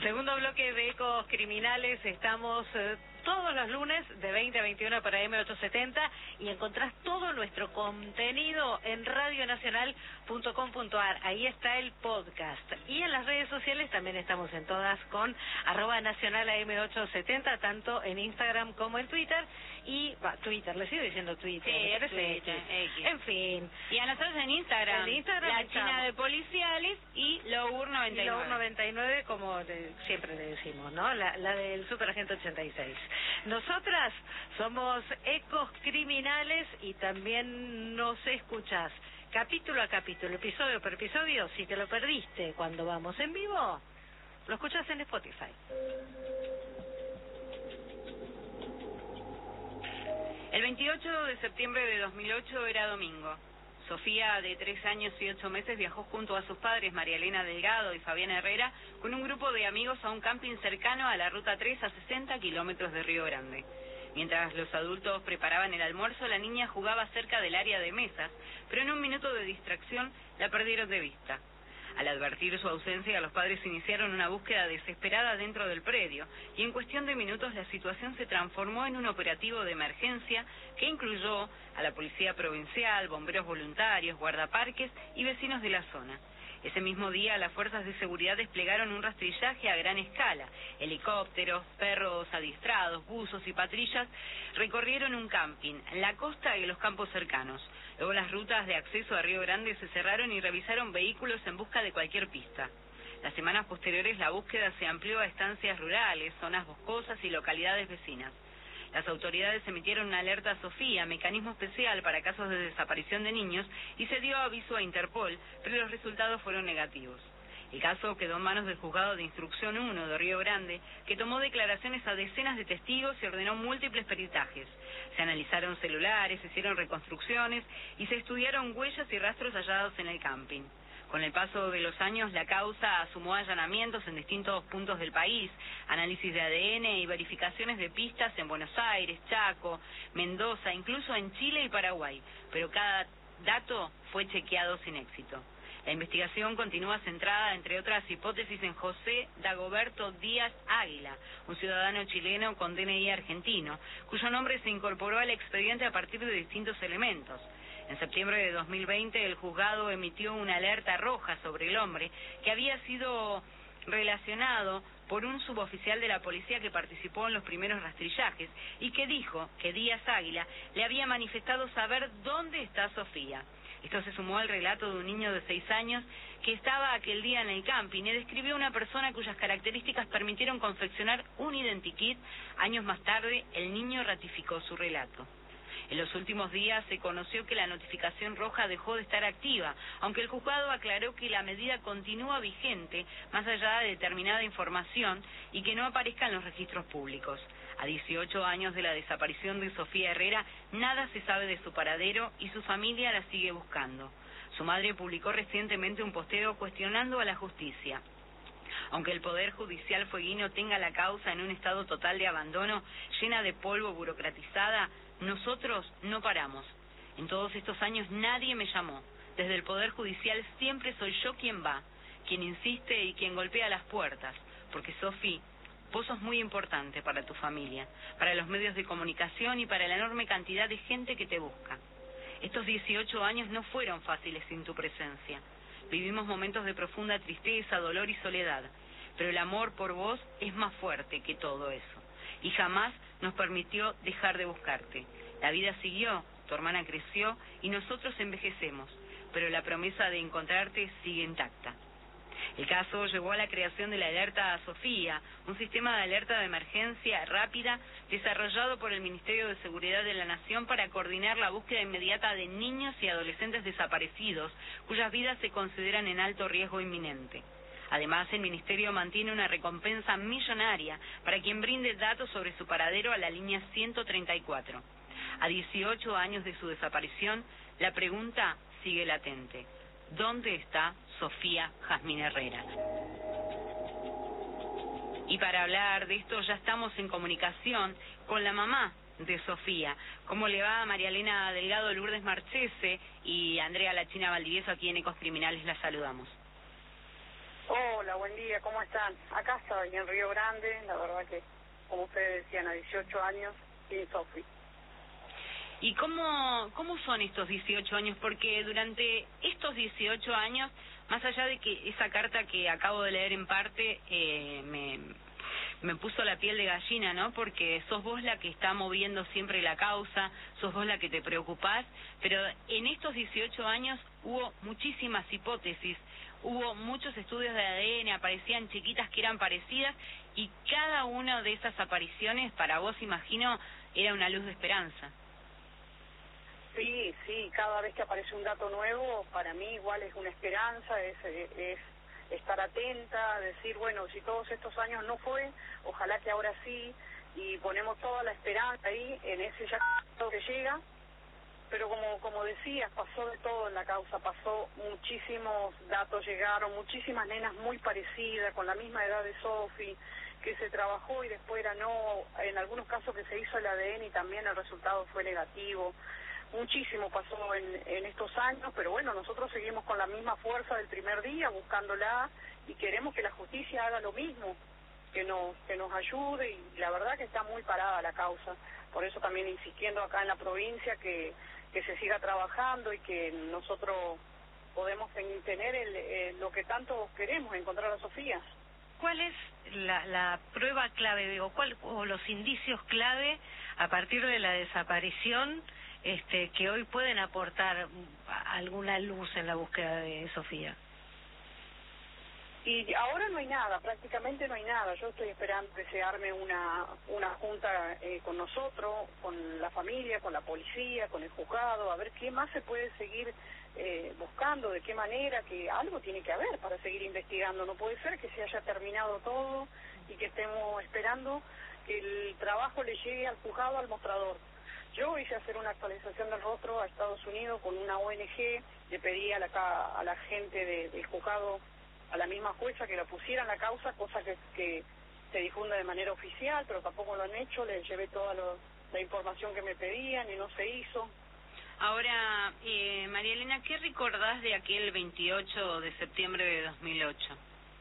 Segundo bloque de Ecos Criminales. Estamos eh, todos los lunes de veinte a veintiuno para eme ochocientos setenta y encontrás todo nuestro contenido en radio nacional punto com punto a r. Ahí está el podcast. Y en las redes sociales también estamos en todas con arroba nacional a eme ochocientos setenta, tanto en Instagram como en Twitter. Y, va, Twitter, le sigo diciendo Twitter. Sí, es Twitter, X. En fin. Y a nosotros en Instagram, en Instagram La estamos. China de Policiales y Logur noventa y nueve. Logur noventa y nueve, como de, siempre le decimos, ¿no? La, la del Superagente ochenta y seis. Nosotras somos Ecos Criminales y también nos escuchás capítulo a capítulo, episodio por episodio. Si te lo perdiste cuando vamos en vivo, lo escuchás en Spotify. El veintiocho de septiembre de dos mil ocho era domingo. Sofía, de tres años y ocho meses, viajó junto a sus padres, María Elena Delgado y Fabián Herrera, con un grupo de amigos a un camping cercano a la Ruta tres, a sesenta kilómetros de Río Grande. Mientras los adultos preparaban el almuerzo, la niña jugaba cerca del área de mesas, pero en un minuto de distracción la perdieron de vista. Al advertir su ausencia, los padres iniciaron una búsqueda desesperada dentro del predio y en cuestión de minutos la situación se transformó en un operativo de emergencia que incluyó a la Policía Provincial, bomberos voluntarios, guardaparques y vecinos de la zona. Ese mismo día, las fuerzas de seguridad desplegaron un rastrillaje a gran escala. Helicópteros, perros adiestrados, buzos y patrullas recorrieron un camping, la costa y los campos cercanos. Luego las rutas de acceso a Río Grande se cerraron y revisaron vehículos en busca de cualquier pista. Las semanas posteriores la búsqueda se amplió a estancias rurales, zonas boscosas y localidades vecinas. Las autoridades emitieron una alerta a Sofía, mecanismo especial para casos de desaparición de niños, y se dio aviso a Interpol, pero los resultados fueron negativos. El caso quedó en manos del Juzgado de Instrucción uno de Río Grande, que tomó declaraciones a decenas de testigos y ordenó múltiples peritajes. Se analizaron celulares, se hicieron reconstrucciones y se estudiaron huellas y rastros hallados en el camping. Con el paso de los años, la causa sumó allanamientos en distintos puntos del país, análisis de A D N y verificaciones de pistas en Buenos Aires, Chaco, Mendoza, incluso en Chile y Paraguay, pero cada dato fue chequeado sin éxito. La investigación continúa centrada, entre otras hipótesis, en José Dagoberto Díaz Águila, un ciudadano chileno con D N I argentino, cuyo nombre se incorporó al expediente a partir de distintos elementos. En septiembre de dos mil veinte, el juzgado emitió una alerta roja sobre el hombre, que había sido relacionado por un suboficial de la policía que participó en los primeros rastrillajes y que dijo que Díaz Águila le había manifestado saber dónde está Sofía. Esto se sumó al relato de un niño de seis años que estaba aquel día en el camping y describió a una persona cuyas características permitieron confeccionar un identikit. Años más tarde, el niño ratificó su relato. En los últimos días se conoció que la notificación roja dejó de estar activa, aunque el juzgado aclaró que la medida continúa vigente más allá de determinada información y que no aparezca en los registros públicos. A dieciocho años de la desaparición de Sofía Herrera, nada se sabe de su paradero y su familia la sigue buscando. Su madre publicó recientemente un posteo cuestionando a la justicia. Aunque el Poder Judicial fueguino tenga la causa en un estado total de abandono, llena de polvo, burocratizada, nosotros no paramos. En todos estos años nadie me llamó. Desde el Poder Judicial siempre soy yo quien va, quien insiste y quien golpea las puertas. Porque, Sofi, vos sos muy importante para tu familia, para los medios de comunicación y para la enorme cantidad de gente que te busca. Estos dieciocho años no fueron fáciles sin tu presencia. Vivimos momentos de profunda tristeza, dolor y soledad, pero el amor por vos es más fuerte que todo eso. Y jamás nos permitió dejar de buscarte. La vida siguió, tu hermana creció y nosotros envejecemos, pero la promesa de encontrarte sigue intacta. El caso llevó a la creación de la alerta a Sofía, un sistema de alerta de emergencia rápida desarrollado por el Ministerio de Seguridad de la Nación para coordinar la búsqueda inmediata de niños y adolescentes desaparecidos, cuyas vidas se consideran en alto riesgo inminente. Además, el Ministerio mantiene una recompensa millonaria para quien brinde datos sobre su paradero a la línea ciento treinta y cuatro. A dieciocho años de su desaparición, la pregunta sigue latente. ¿Dónde está Sofía Jazmín Herrera? Y para hablar de esto ya estamos en comunicación con la mamá de Sofía. ¿Cómo le va a María Elena Delgado, Lourdes Marchese y Andrea La China Valdivieso? Aquí en Ecos Criminales la saludamos. Hola, buen día, ¿cómo están? Acá estoy en Río Grande, la verdad que, como ustedes decían, a dieciocho años, sin Sofi. ¿Y cómo, cómo son estos dieciocho años? Porque durante estos dieciocho años, más allá de que esa carta que acabo de leer en parte eh, me, me puso la piel de gallina, ¿no? Porque sos vos la que está moviendo siempre la causa, sos vos la que te preocupás, pero en estos dieciocho años hubo muchísimas hipótesis, hubo muchos estudios de A D N, aparecían chiquitas que eran parecidas y cada una de esas apariciones, para vos imagino, era una luz de esperanza. Sí, sí, cada vez que aparece un dato nuevo, para mí igual es una esperanza, es, es estar atenta, decir, bueno, si todos estos años no fue, ojalá que ahora sí, y ponemos toda la esperanza ahí en ese ya que llega. Pero como como decías, pasó de todo en la causa, pasó muchísimos datos, llegaron muchísimas nenas muy parecidas, con la misma edad de Sofi, que se trabajó y después era no, en algunos casos que se hizo el A D N y también el resultado fue negativo. Muchísimo pasó en, en estos años, pero bueno, nosotros seguimos con la misma fuerza del primer día, buscándola, y queremos que la justicia haga lo mismo, que nos, que nos ayude, y la verdad que está muy parada la causa. Por eso también insistiendo acá en la provincia que, que se siga trabajando y que nosotros podemos tener el, el, lo que tanto queremos, encontrar a Sofía. ¿Cuál es la, la prueba clave, digo, cuál, o los indicios clave a partir de la desaparición este, que hoy pueden aportar alguna luz en la búsqueda de Sofía? Y ahora no hay nada, prácticamente no hay nada. Yo estoy esperando que se arme una una junta eh, con nosotros, con la familia, con la policía, con el juzgado, a ver qué más se puede seguir eh, buscando, de qué manera, que algo tiene que haber para seguir investigando. No puede ser que se haya terminado todo y que estemos esperando que el trabajo le llegue al juzgado, al mostrador. Yo hice hacer una actualización del rostro a Estados Unidos con una O N G, le pedí a la, a la gente de, del juzgado, a la misma jueza, que la pusiera en la causa, cosa que, que se difunda de manera oficial, pero tampoco lo han hecho. Les llevé toda lo, la información que me pedían y no se hizo. Ahora, eh, María Elena, ¿qué recordás de aquel veintiocho de septiembre de dos mil ocho?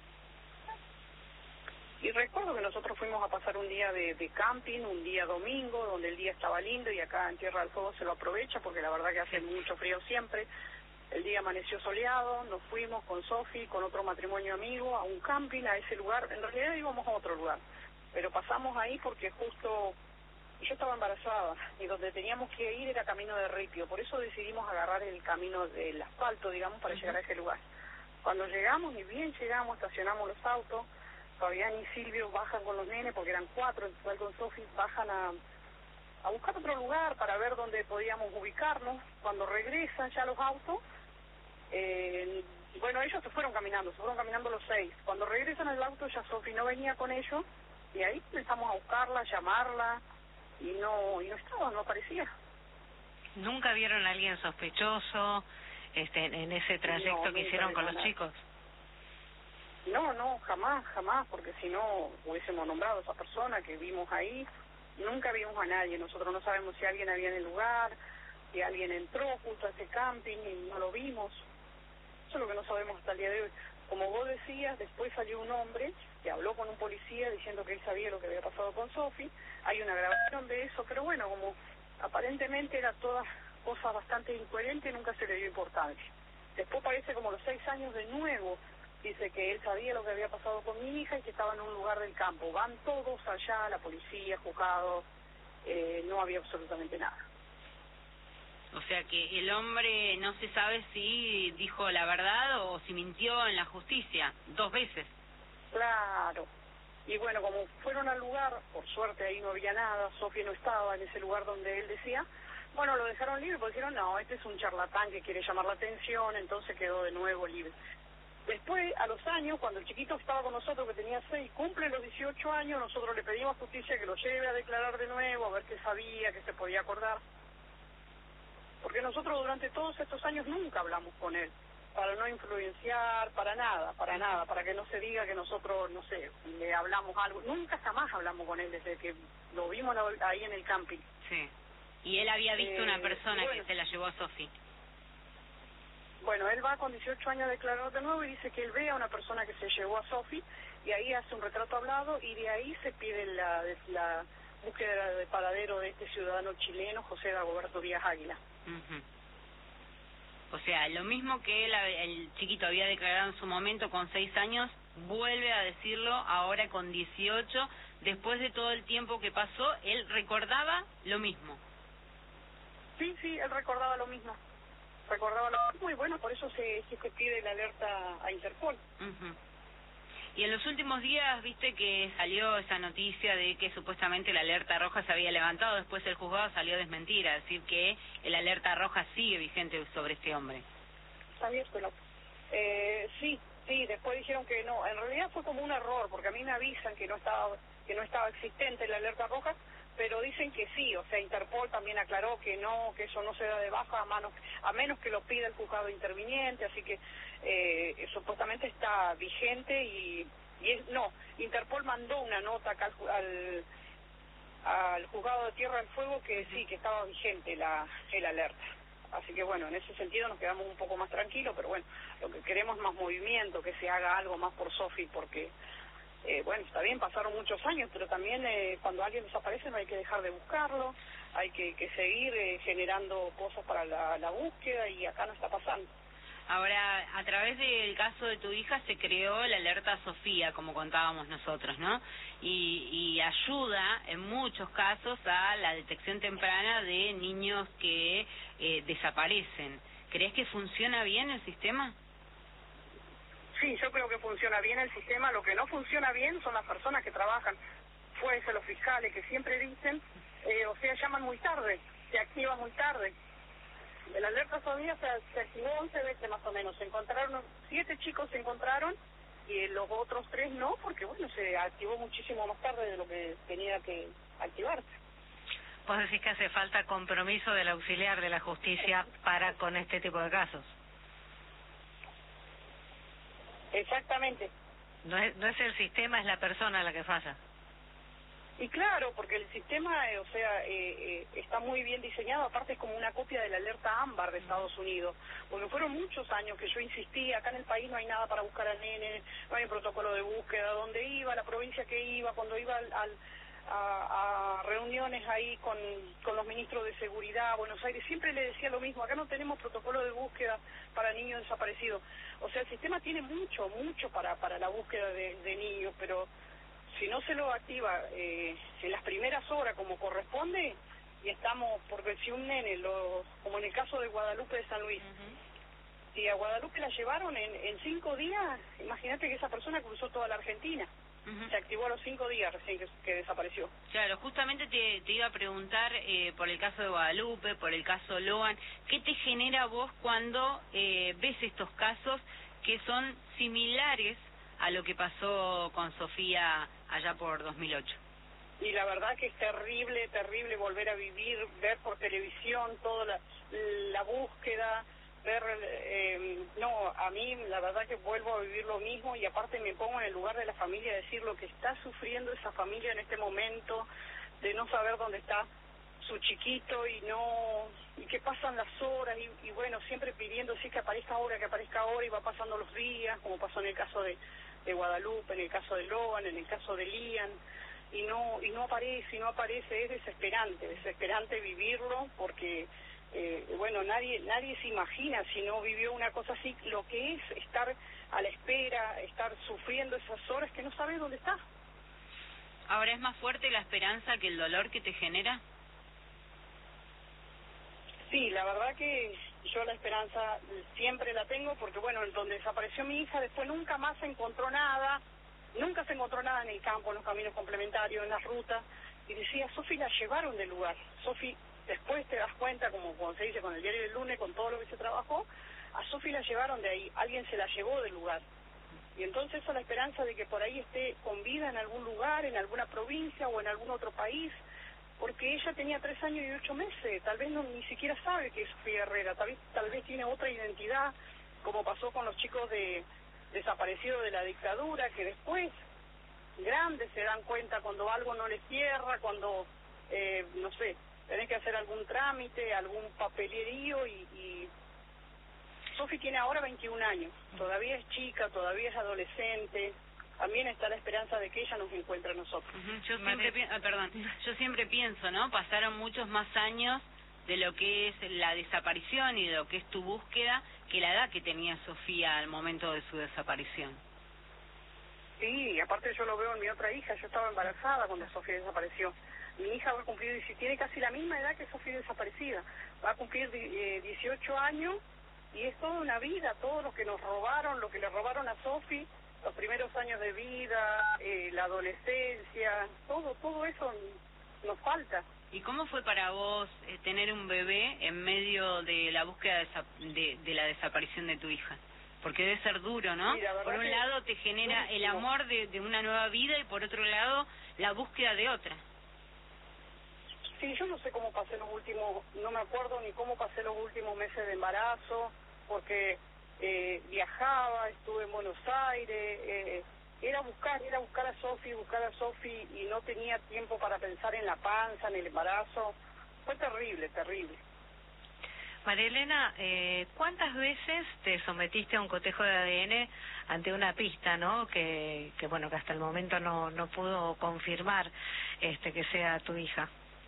Y recuerdo que nosotros fuimos a pasar un día de, de camping, un día domingo, donde el día estaba lindo, y acá en Tierra del Fuego se lo aprovecha, porque la verdad que hace mucho frío siempre. El día amaneció soleado, nos fuimos con Sofi, con otro matrimonio amigo, a un camping, a ese lugar. En realidad íbamos a otro lugar, pero pasamos ahí porque justo yo estaba embarazada y donde teníamos que ir era camino de ripio. Por eso decidimos agarrar el camino del asfalto, digamos, para uh-huh. llegar a ese lugar. Cuando llegamos, ni bien llegamos, estacionamos los autos, Fabián y Silvio bajan con los nenes, porque eran cuatro, en total con Sofi, bajan a... a buscar otro lugar para ver dónde podíamos ubicarnos. Cuando regresan ya los autos, eh, bueno, ellos se fueron caminando, se fueron caminando los seis. Cuando regresan al auto ya Sofi no venía con ellos, y ahí empezamos a buscarla, a llamarla, y no y no estaba, no aparecía. ¿Nunca vieron a alguien sospechoso este, en ese trayecto no, que hicieron con los nada. chicos? No, no, jamás, jamás, porque si no hubiésemos nombrado a esa persona que vimos ahí. Nunca vimos a nadie. Nosotros no sabemos si alguien había en el lugar, si alguien entró justo a ese camping y no lo vimos. Eso es lo que no sabemos hasta el día de hoy. Como vos decías, después salió un hombre que habló con un policía diciendo que él sabía lo que había pasado con Sofi. Hay una grabación de eso, pero bueno, como aparentemente era todas cosas bastante incoherentes, nunca se le dio importancia. Después parece como los seis años de nuevo, dice que él sabía lo que había pasado con mi hija y que estaba en un lugar del campo. Van todos allá, la policía, juzgado, eh, no había absolutamente nada. O sea que el hombre no se sabe si dijo la verdad o si mintió en la justicia, dos veces. Claro. Y bueno, como fueron al lugar, por suerte ahí no había nada, Sofía no estaba en ese lugar donde él decía, bueno, lo dejaron libre porque dijeron, no, este es un charlatán que quiere llamar la atención, entonces quedó de nuevo libre. Después, a los años, cuando el chiquito estaba con nosotros, que tenía seis, cumple los dieciocho años, nosotros le pedimos a justicia que lo lleve a declarar de nuevo, a ver qué sabía, qué se podía acordar. Porque nosotros durante todos estos años nunca hablamos con él, para no influenciar, para nada, para nada, para que no se diga que nosotros, no sé, le hablamos algo. Nunca jamás hablamos con él desde que lo vimos ahí en el camping. Sí. Y él había visto eh, una persona bueno, que se la llevó a Sofi. bueno, él va con dieciocho años a declarar de nuevo y dice que él ve a una persona que se llevó a Sofi y ahí hace un retrato hablado y de ahí se pide la, la búsqueda de paradero de este ciudadano chileno, José Dagoberto Díaz Águila. Uh-huh. O sea, lo mismo que él, el chiquito había declarado en su momento con seis años, vuelve a decirlo ahora con dieciocho, después de todo el tiempo que pasó, él recordaba lo mismo. Sí, sí, él recordaba lo mismo. Recordaba lo mismo y bueno, por eso se, se pide la alerta a Interpol. Uh-huh. Y en los últimos días, viste que salió esa noticia de que supuestamente la alerta roja se había levantado, después el juzgado salió a desmentir, a decir que el alerta roja sigue vigente sobre este hombre. Está bien, pero eh, sí, sí, después dijeron que no, en realidad fue como un error, porque a mí me avisan que no estaba, que no estaba existente la alerta roja, pero dicen que sí, o sea, Interpol también aclaró que no, que eso no se da de baja a, mano, a menos que lo pida el juzgado interviniente, así que eh, supuestamente está vigente y, y es, no, Interpol mandó una nota acá al, al, al juzgado de Tierra del Fuego que sí, que estaba vigente la, el alerta. Así que bueno, en ese sentido nos quedamos un poco más tranquilos, pero bueno, lo que queremos es más movimiento, que se haga algo más por Sofi, porque... Eh, bueno, está bien, pasaron muchos años, pero también eh, cuando alguien desaparece no hay que dejar de buscarlo, hay que, que seguir eh, generando cosas para la, la búsqueda y acá no está pasando. Ahora, a través del caso de tu hija se creó la alerta Sofía, como contábamos nosotros, ¿no? Y, y ayuda en muchos casos a la detección temprana de niños que eh, desaparecen. ¿Crees que funciona bien el sistema? Sí, yo creo que funciona bien el sistema. Lo que no funciona bien son las personas que trabajan, jueces, los fiscales, que siempre dicen, eh, o sea, llaman muy tarde, se activan muy tarde. El alerta Sofía se, se activó once veces más o menos. Se encontraron, siete chicos se encontraron y los otros tres no, porque bueno, se activó muchísimo más tarde de lo que tenía que activarse. Vos decís que hace falta compromiso del auxiliar de la justicia para con este tipo de casos. Exactamente. No es, no es el sistema, es la persona la que falla. Y claro, porque el sistema, eh, o sea, eh, eh, está muy bien diseñado, aparte es como una copia de la alerta ámbar de Estados Unidos, porque fueron muchos años que yo insistí, acá en el país no hay nada para buscar al nene, no hay un protocolo de búsqueda, donde iba, la provincia que iba, cuando iba al, al, a, a reuniones ahí con, con los ministros de Seguridad, Buenos Aires, siempre le decía lo mismo, acá no tenemos protocolo de búsqueda para niños desaparecidos. O sea, el sistema tiene mucho, mucho para, para la búsqueda de, de niños, pero si no se lo activa eh, en las primeras horas como corresponde, y estamos, porque si un nene, lo, como en el caso de Guadalupe de San Luis, uh-huh. si a Guadalupe la llevaron en, en cinco días, imagínate que esa persona cruzó toda la Argentina. Uh-huh. Se activó a los cinco días recién que, que desapareció. Claro, justamente te, te iba a preguntar eh, por el caso de Guadalupe, por el caso Loan, ¿qué te genera vos cuando eh, ves estos casos que son similares a lo que pasó con Sofía allá por dos mil ocho? Y la verdad que es terrible, terrible volver a vivir, ver por televisión toda la, la búsqueda, ver, eh, no, a mí la verdad que vuelvo a vivir lo mismo y aparte me pongo en el lugar de la familia, decir lo que está sufriendo esa familia en este momento, de no saber dónde está su chiquito y no, y que pasan las horas y, y bueno, siempre pidiendo sí que aparezca ahora, que aparezca ahora y va pasando los días, como pasó en el caso de, de Guadalupe, en el caso de Loan, en el caso de Lian, y no, y no aparece, y no aparece, es desesperante, desesperante vivirlo porque Eh, bueno, nadie nadie se imagina si no vivió una cosa así, lo que es estar a la espera, estar sufriendo esas horas que no sabes dónde está. Ahora, ¿es más fuerte la esperanza que el dolor que te genera? Sí, la verdad que yo la esperanza siempre la tengo porque, bueno, donde desapareció mi hija, después nunca más se encontró nada, nunca se encontró nada en el campo, en los caminos complementarios, en las rutas, y decía, Sofi la llevaron del lugar, Sofi. Después te das cuenta, como cuando se dice con el diario del lunes, con todo lo que se trabajó, a Sofi la llevaron de ahí, alguien se la llevó del lugar. Y entonces esa es la esperanza de que por ahí esté con vida en algún lugar, en alguna provincia o en algún otro país, porque ella tenía tres años y ocho meses, tal vez no ni siquiera sabe que es Sofía Herrera, tal vez, tal vez tiene otra identidad, como pasó con los chicos de desaparecidos de la dictadura, que después, grandes, se dan cuenta cuando algo no les cierra, cuando, eh, no sé, tenés que hacer algún trámite, algún papelerío y, y, Sofi tiene ahora veintiún años, todavía es chica, todavía es adolescente. También está la esperanza de que ella nos encuentre a nosotros. Uh-huh. Yo siempre, pi ah, perdón, yo siempre pienso, ¿no? Pasaron muchos más años de lo que es la desaparición y de lo que es tu búsqueda que la edad que tenía Sofía al momento de su desaparición. Sí, aparte yo lo veo en mi otra hija, yo estaba embarazada cuando Sofía desapareció. Mi hija va a cumplir, tiene casi la misma edad que Sofía desaparecida, va a cumplir eh, dieciocho años y es toda una vida, todo lo que nos robaron, lo que le robaron a Sofía, los primeros años de vida, eh, la adolescencia, todo, todo eso nos falta. ¿Y cómo fue para vos eh, tener un bebé en medio de la búsqueda de, de, de la desaparición de tu hija? Porque debe ser duro, ¿no? Sí, por un lado te genera el amor de, de una nueva vida y por otro lado la búsqueda de otra. Sí, yo no sé cómo pasé los últimos, no me acuerdo ni cómo pasé los últimos meses de embarazo, porque eh, viajaba, estuve en Buenos Aires, eh, era buscar, era buscar a Sofi, buscar a Sofi y no tenía tiempo para pensar en la panza, en el embarazo. Fue terrible, terrible. María Elena, eh, ¿cuántas veces te sometiste a un cotejo de A D N ante una pista, ¿no? Que, que bueno, que hasta el momento no, no pudo confirmar este que sea tu hija.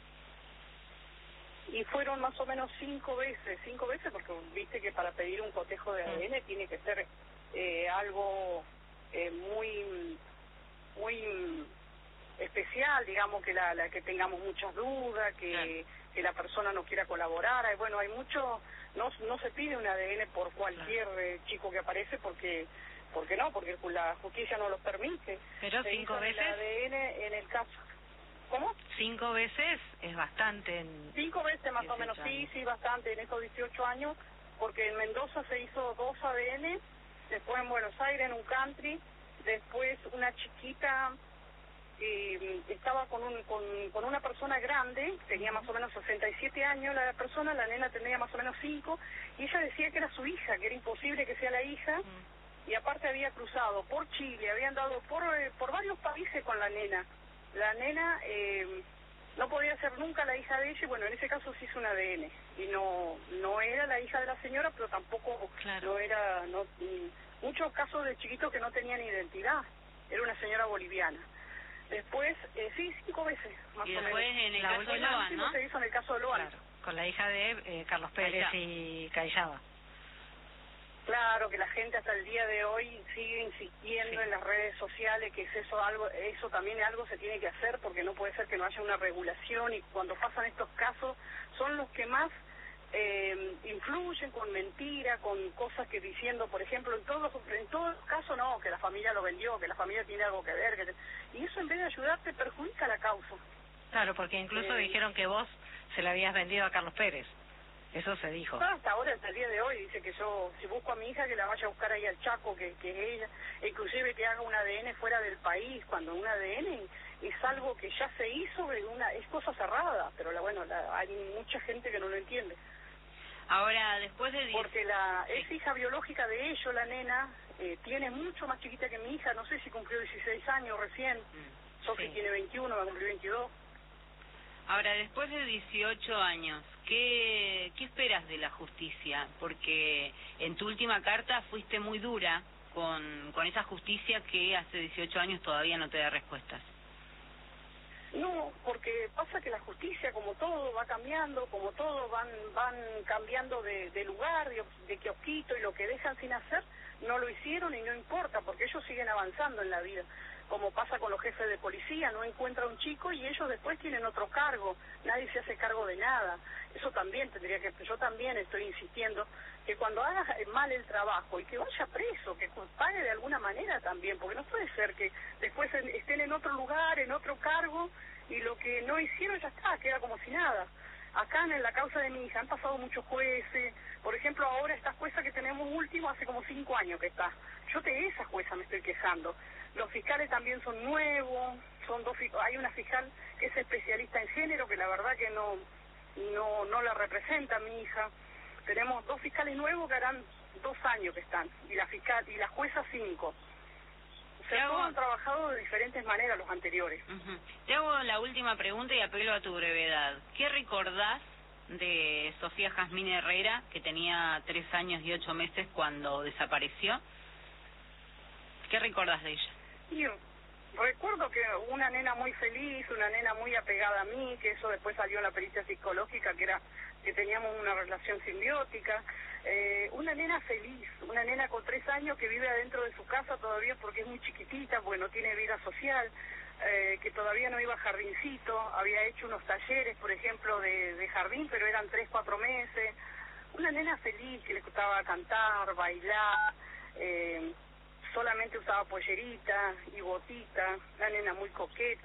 Y fueron más o menos cinco veces, cinco veces, porque viste que para pedir un cotejo de A D N mm. tiene que ser eh, algo eh, muy, muy especial, digamos, que la, la que tengamos muchas dudas, que, claro. que la persona no quiera colaborar. Y bueno, hay mucho, no no se pide un A D N por cualquier claro. eh, chico que aparece, porque porque no, porque la justicia no lo permite. Pero se cinco hizo veces. El A D N en el caso. ¿Cómo? Cinco veces es bastante. En Cinco veces más o menos, sí, sí, bastante en estos dieciocho años, porque en Mendoza se hizo dos A D N, después en Buenos Aires en un country, después una chiquita eh, estaba con, un, con, con una persona grande, tenía más o menos sesenta y siete años la persona, la nena tenía más o menos cinco, y ella decía que era su hija, que era imposible que sea la hija, mm. y aparte había cruzado por Chile, habían dado por, eh, por varios países con la nena. La nena eh, no podía ser nunca la hija de ella y bueno, en ese caso se hizo un A D N y no no era la hija de la señora, pero tampoco claro. no era, no muchos casos de chiquitos que no tenían identidad, era una señora boliviana. Después, eh, sí, cinco veces más y o después menos. en el la caso de Loan, ¿no? Se hizo en el caso de Loan. Claro, con la hija de eh, Carlos Pérez Callaba. y Callaba. Claro, que la gente hasta el día de hoy sigue insistiendo sí. en las redes sociales que es eso algo, eso también algo se tiene que hacer porque no puede ser que no haya una regulación y cuando pasan estos casos son los que más eh, influyen con mentira, con cosas que diciendo, por ejemplo, en todos en todos los casos no, que la familia lo vendió, que la familia tiene algo que ver, que te, y eso en vez de ayudarte perjudica la causa. Claro, porque incluso eh, dijeron que vos se la habías vendido a Carlos Pérez. Eso se dijo. Hasta ahora, hasta el día de hoy, dice que yo, si busco a mi hija, que la vaya a buscar ahí al Chaco, que, que ella, inclusive que haga un A D N fuera del país, cuando un A D N es algo que ya se hizo, una es cosa cerrada, pero la, bueno, la, hay mucha gente que no lo entiende. Ahora, después de... Porque la es hija biológica de ellos, la nena, eh, tiene mucho más chiquita que mi hija, no sé si cumplió dieciséis años recién, mm, Sofi sí. tiene veintiuno, va a cumplir veintidós. Ahora, después de dieciocho años, ¿qué, ¿qué esperas de la justicia? Porque en tu última carta fuiste muy dura con, con esa justicia que hace dieciocho años todavía no te da respuestas. No, porque pasa que la justicia, como todo, va cambiando, como todo, van van cambiando de, de lugar, de, de kiosquito, y lo que dejan sin hacer, no lo hicieron y no importa, porque ellos siguen avanzando en la vida. Como pasa con los jefes de policía, no encuentra un chico y ellos después tienen otro cargo, nadie se hace cargo de nada. Eso también tendría que, yo también estoy insistiendo, que cuando haga mal el trabajo y que vaya preso, que pague de alguna manera también, porque no puede ser que después estén en otro lugar, en otro cargo, y lo que no hicieron ya está, queda como si nada. Acá en la causa de mi hija han pasado muchos jueces, por ejemplo ahora esta jueza que tenemos último hace como cinco años que está, yo de esa jueza me estoy quejando. Los fiscales también son nuevos, son dos, hay una fiscal que es especialista en género, que la verdad que no no no la representa a mi hija. Tenemos dos fiscales nuevos que harán dos años que están, y la fiscal y la jueza cinco. O sea, todos han trabajado de diferentes maneras los anteriores. Uh-huh. Te hago la última pregunta y apelo a tu brevedad. ¿Qué recordás de Sofía Jazmín Herrera, que tenía tres años y ocho meses cuando desapareció. ¿Qué recordás de ella? Yo recuerdo que una nena muy feliz, una nena muy apegada a mí, que eso después salió en la pericia psicológica, que era que teníamos una relación simbiótica. Eh, una nena feliz, una nena con tres años que vive adentro de su casa todavía porque es muy chiquitita, porque no tiene vida social, eh, que todavía no iba a jardincito, había hecho unos talleres, por ejemplo, de, de jardín, pero eran tres, cuatro meses. Una nena feliz que le gustaba cantar, bailar, eh, solamente usaba pollerita y botita, una nena muy coqueta.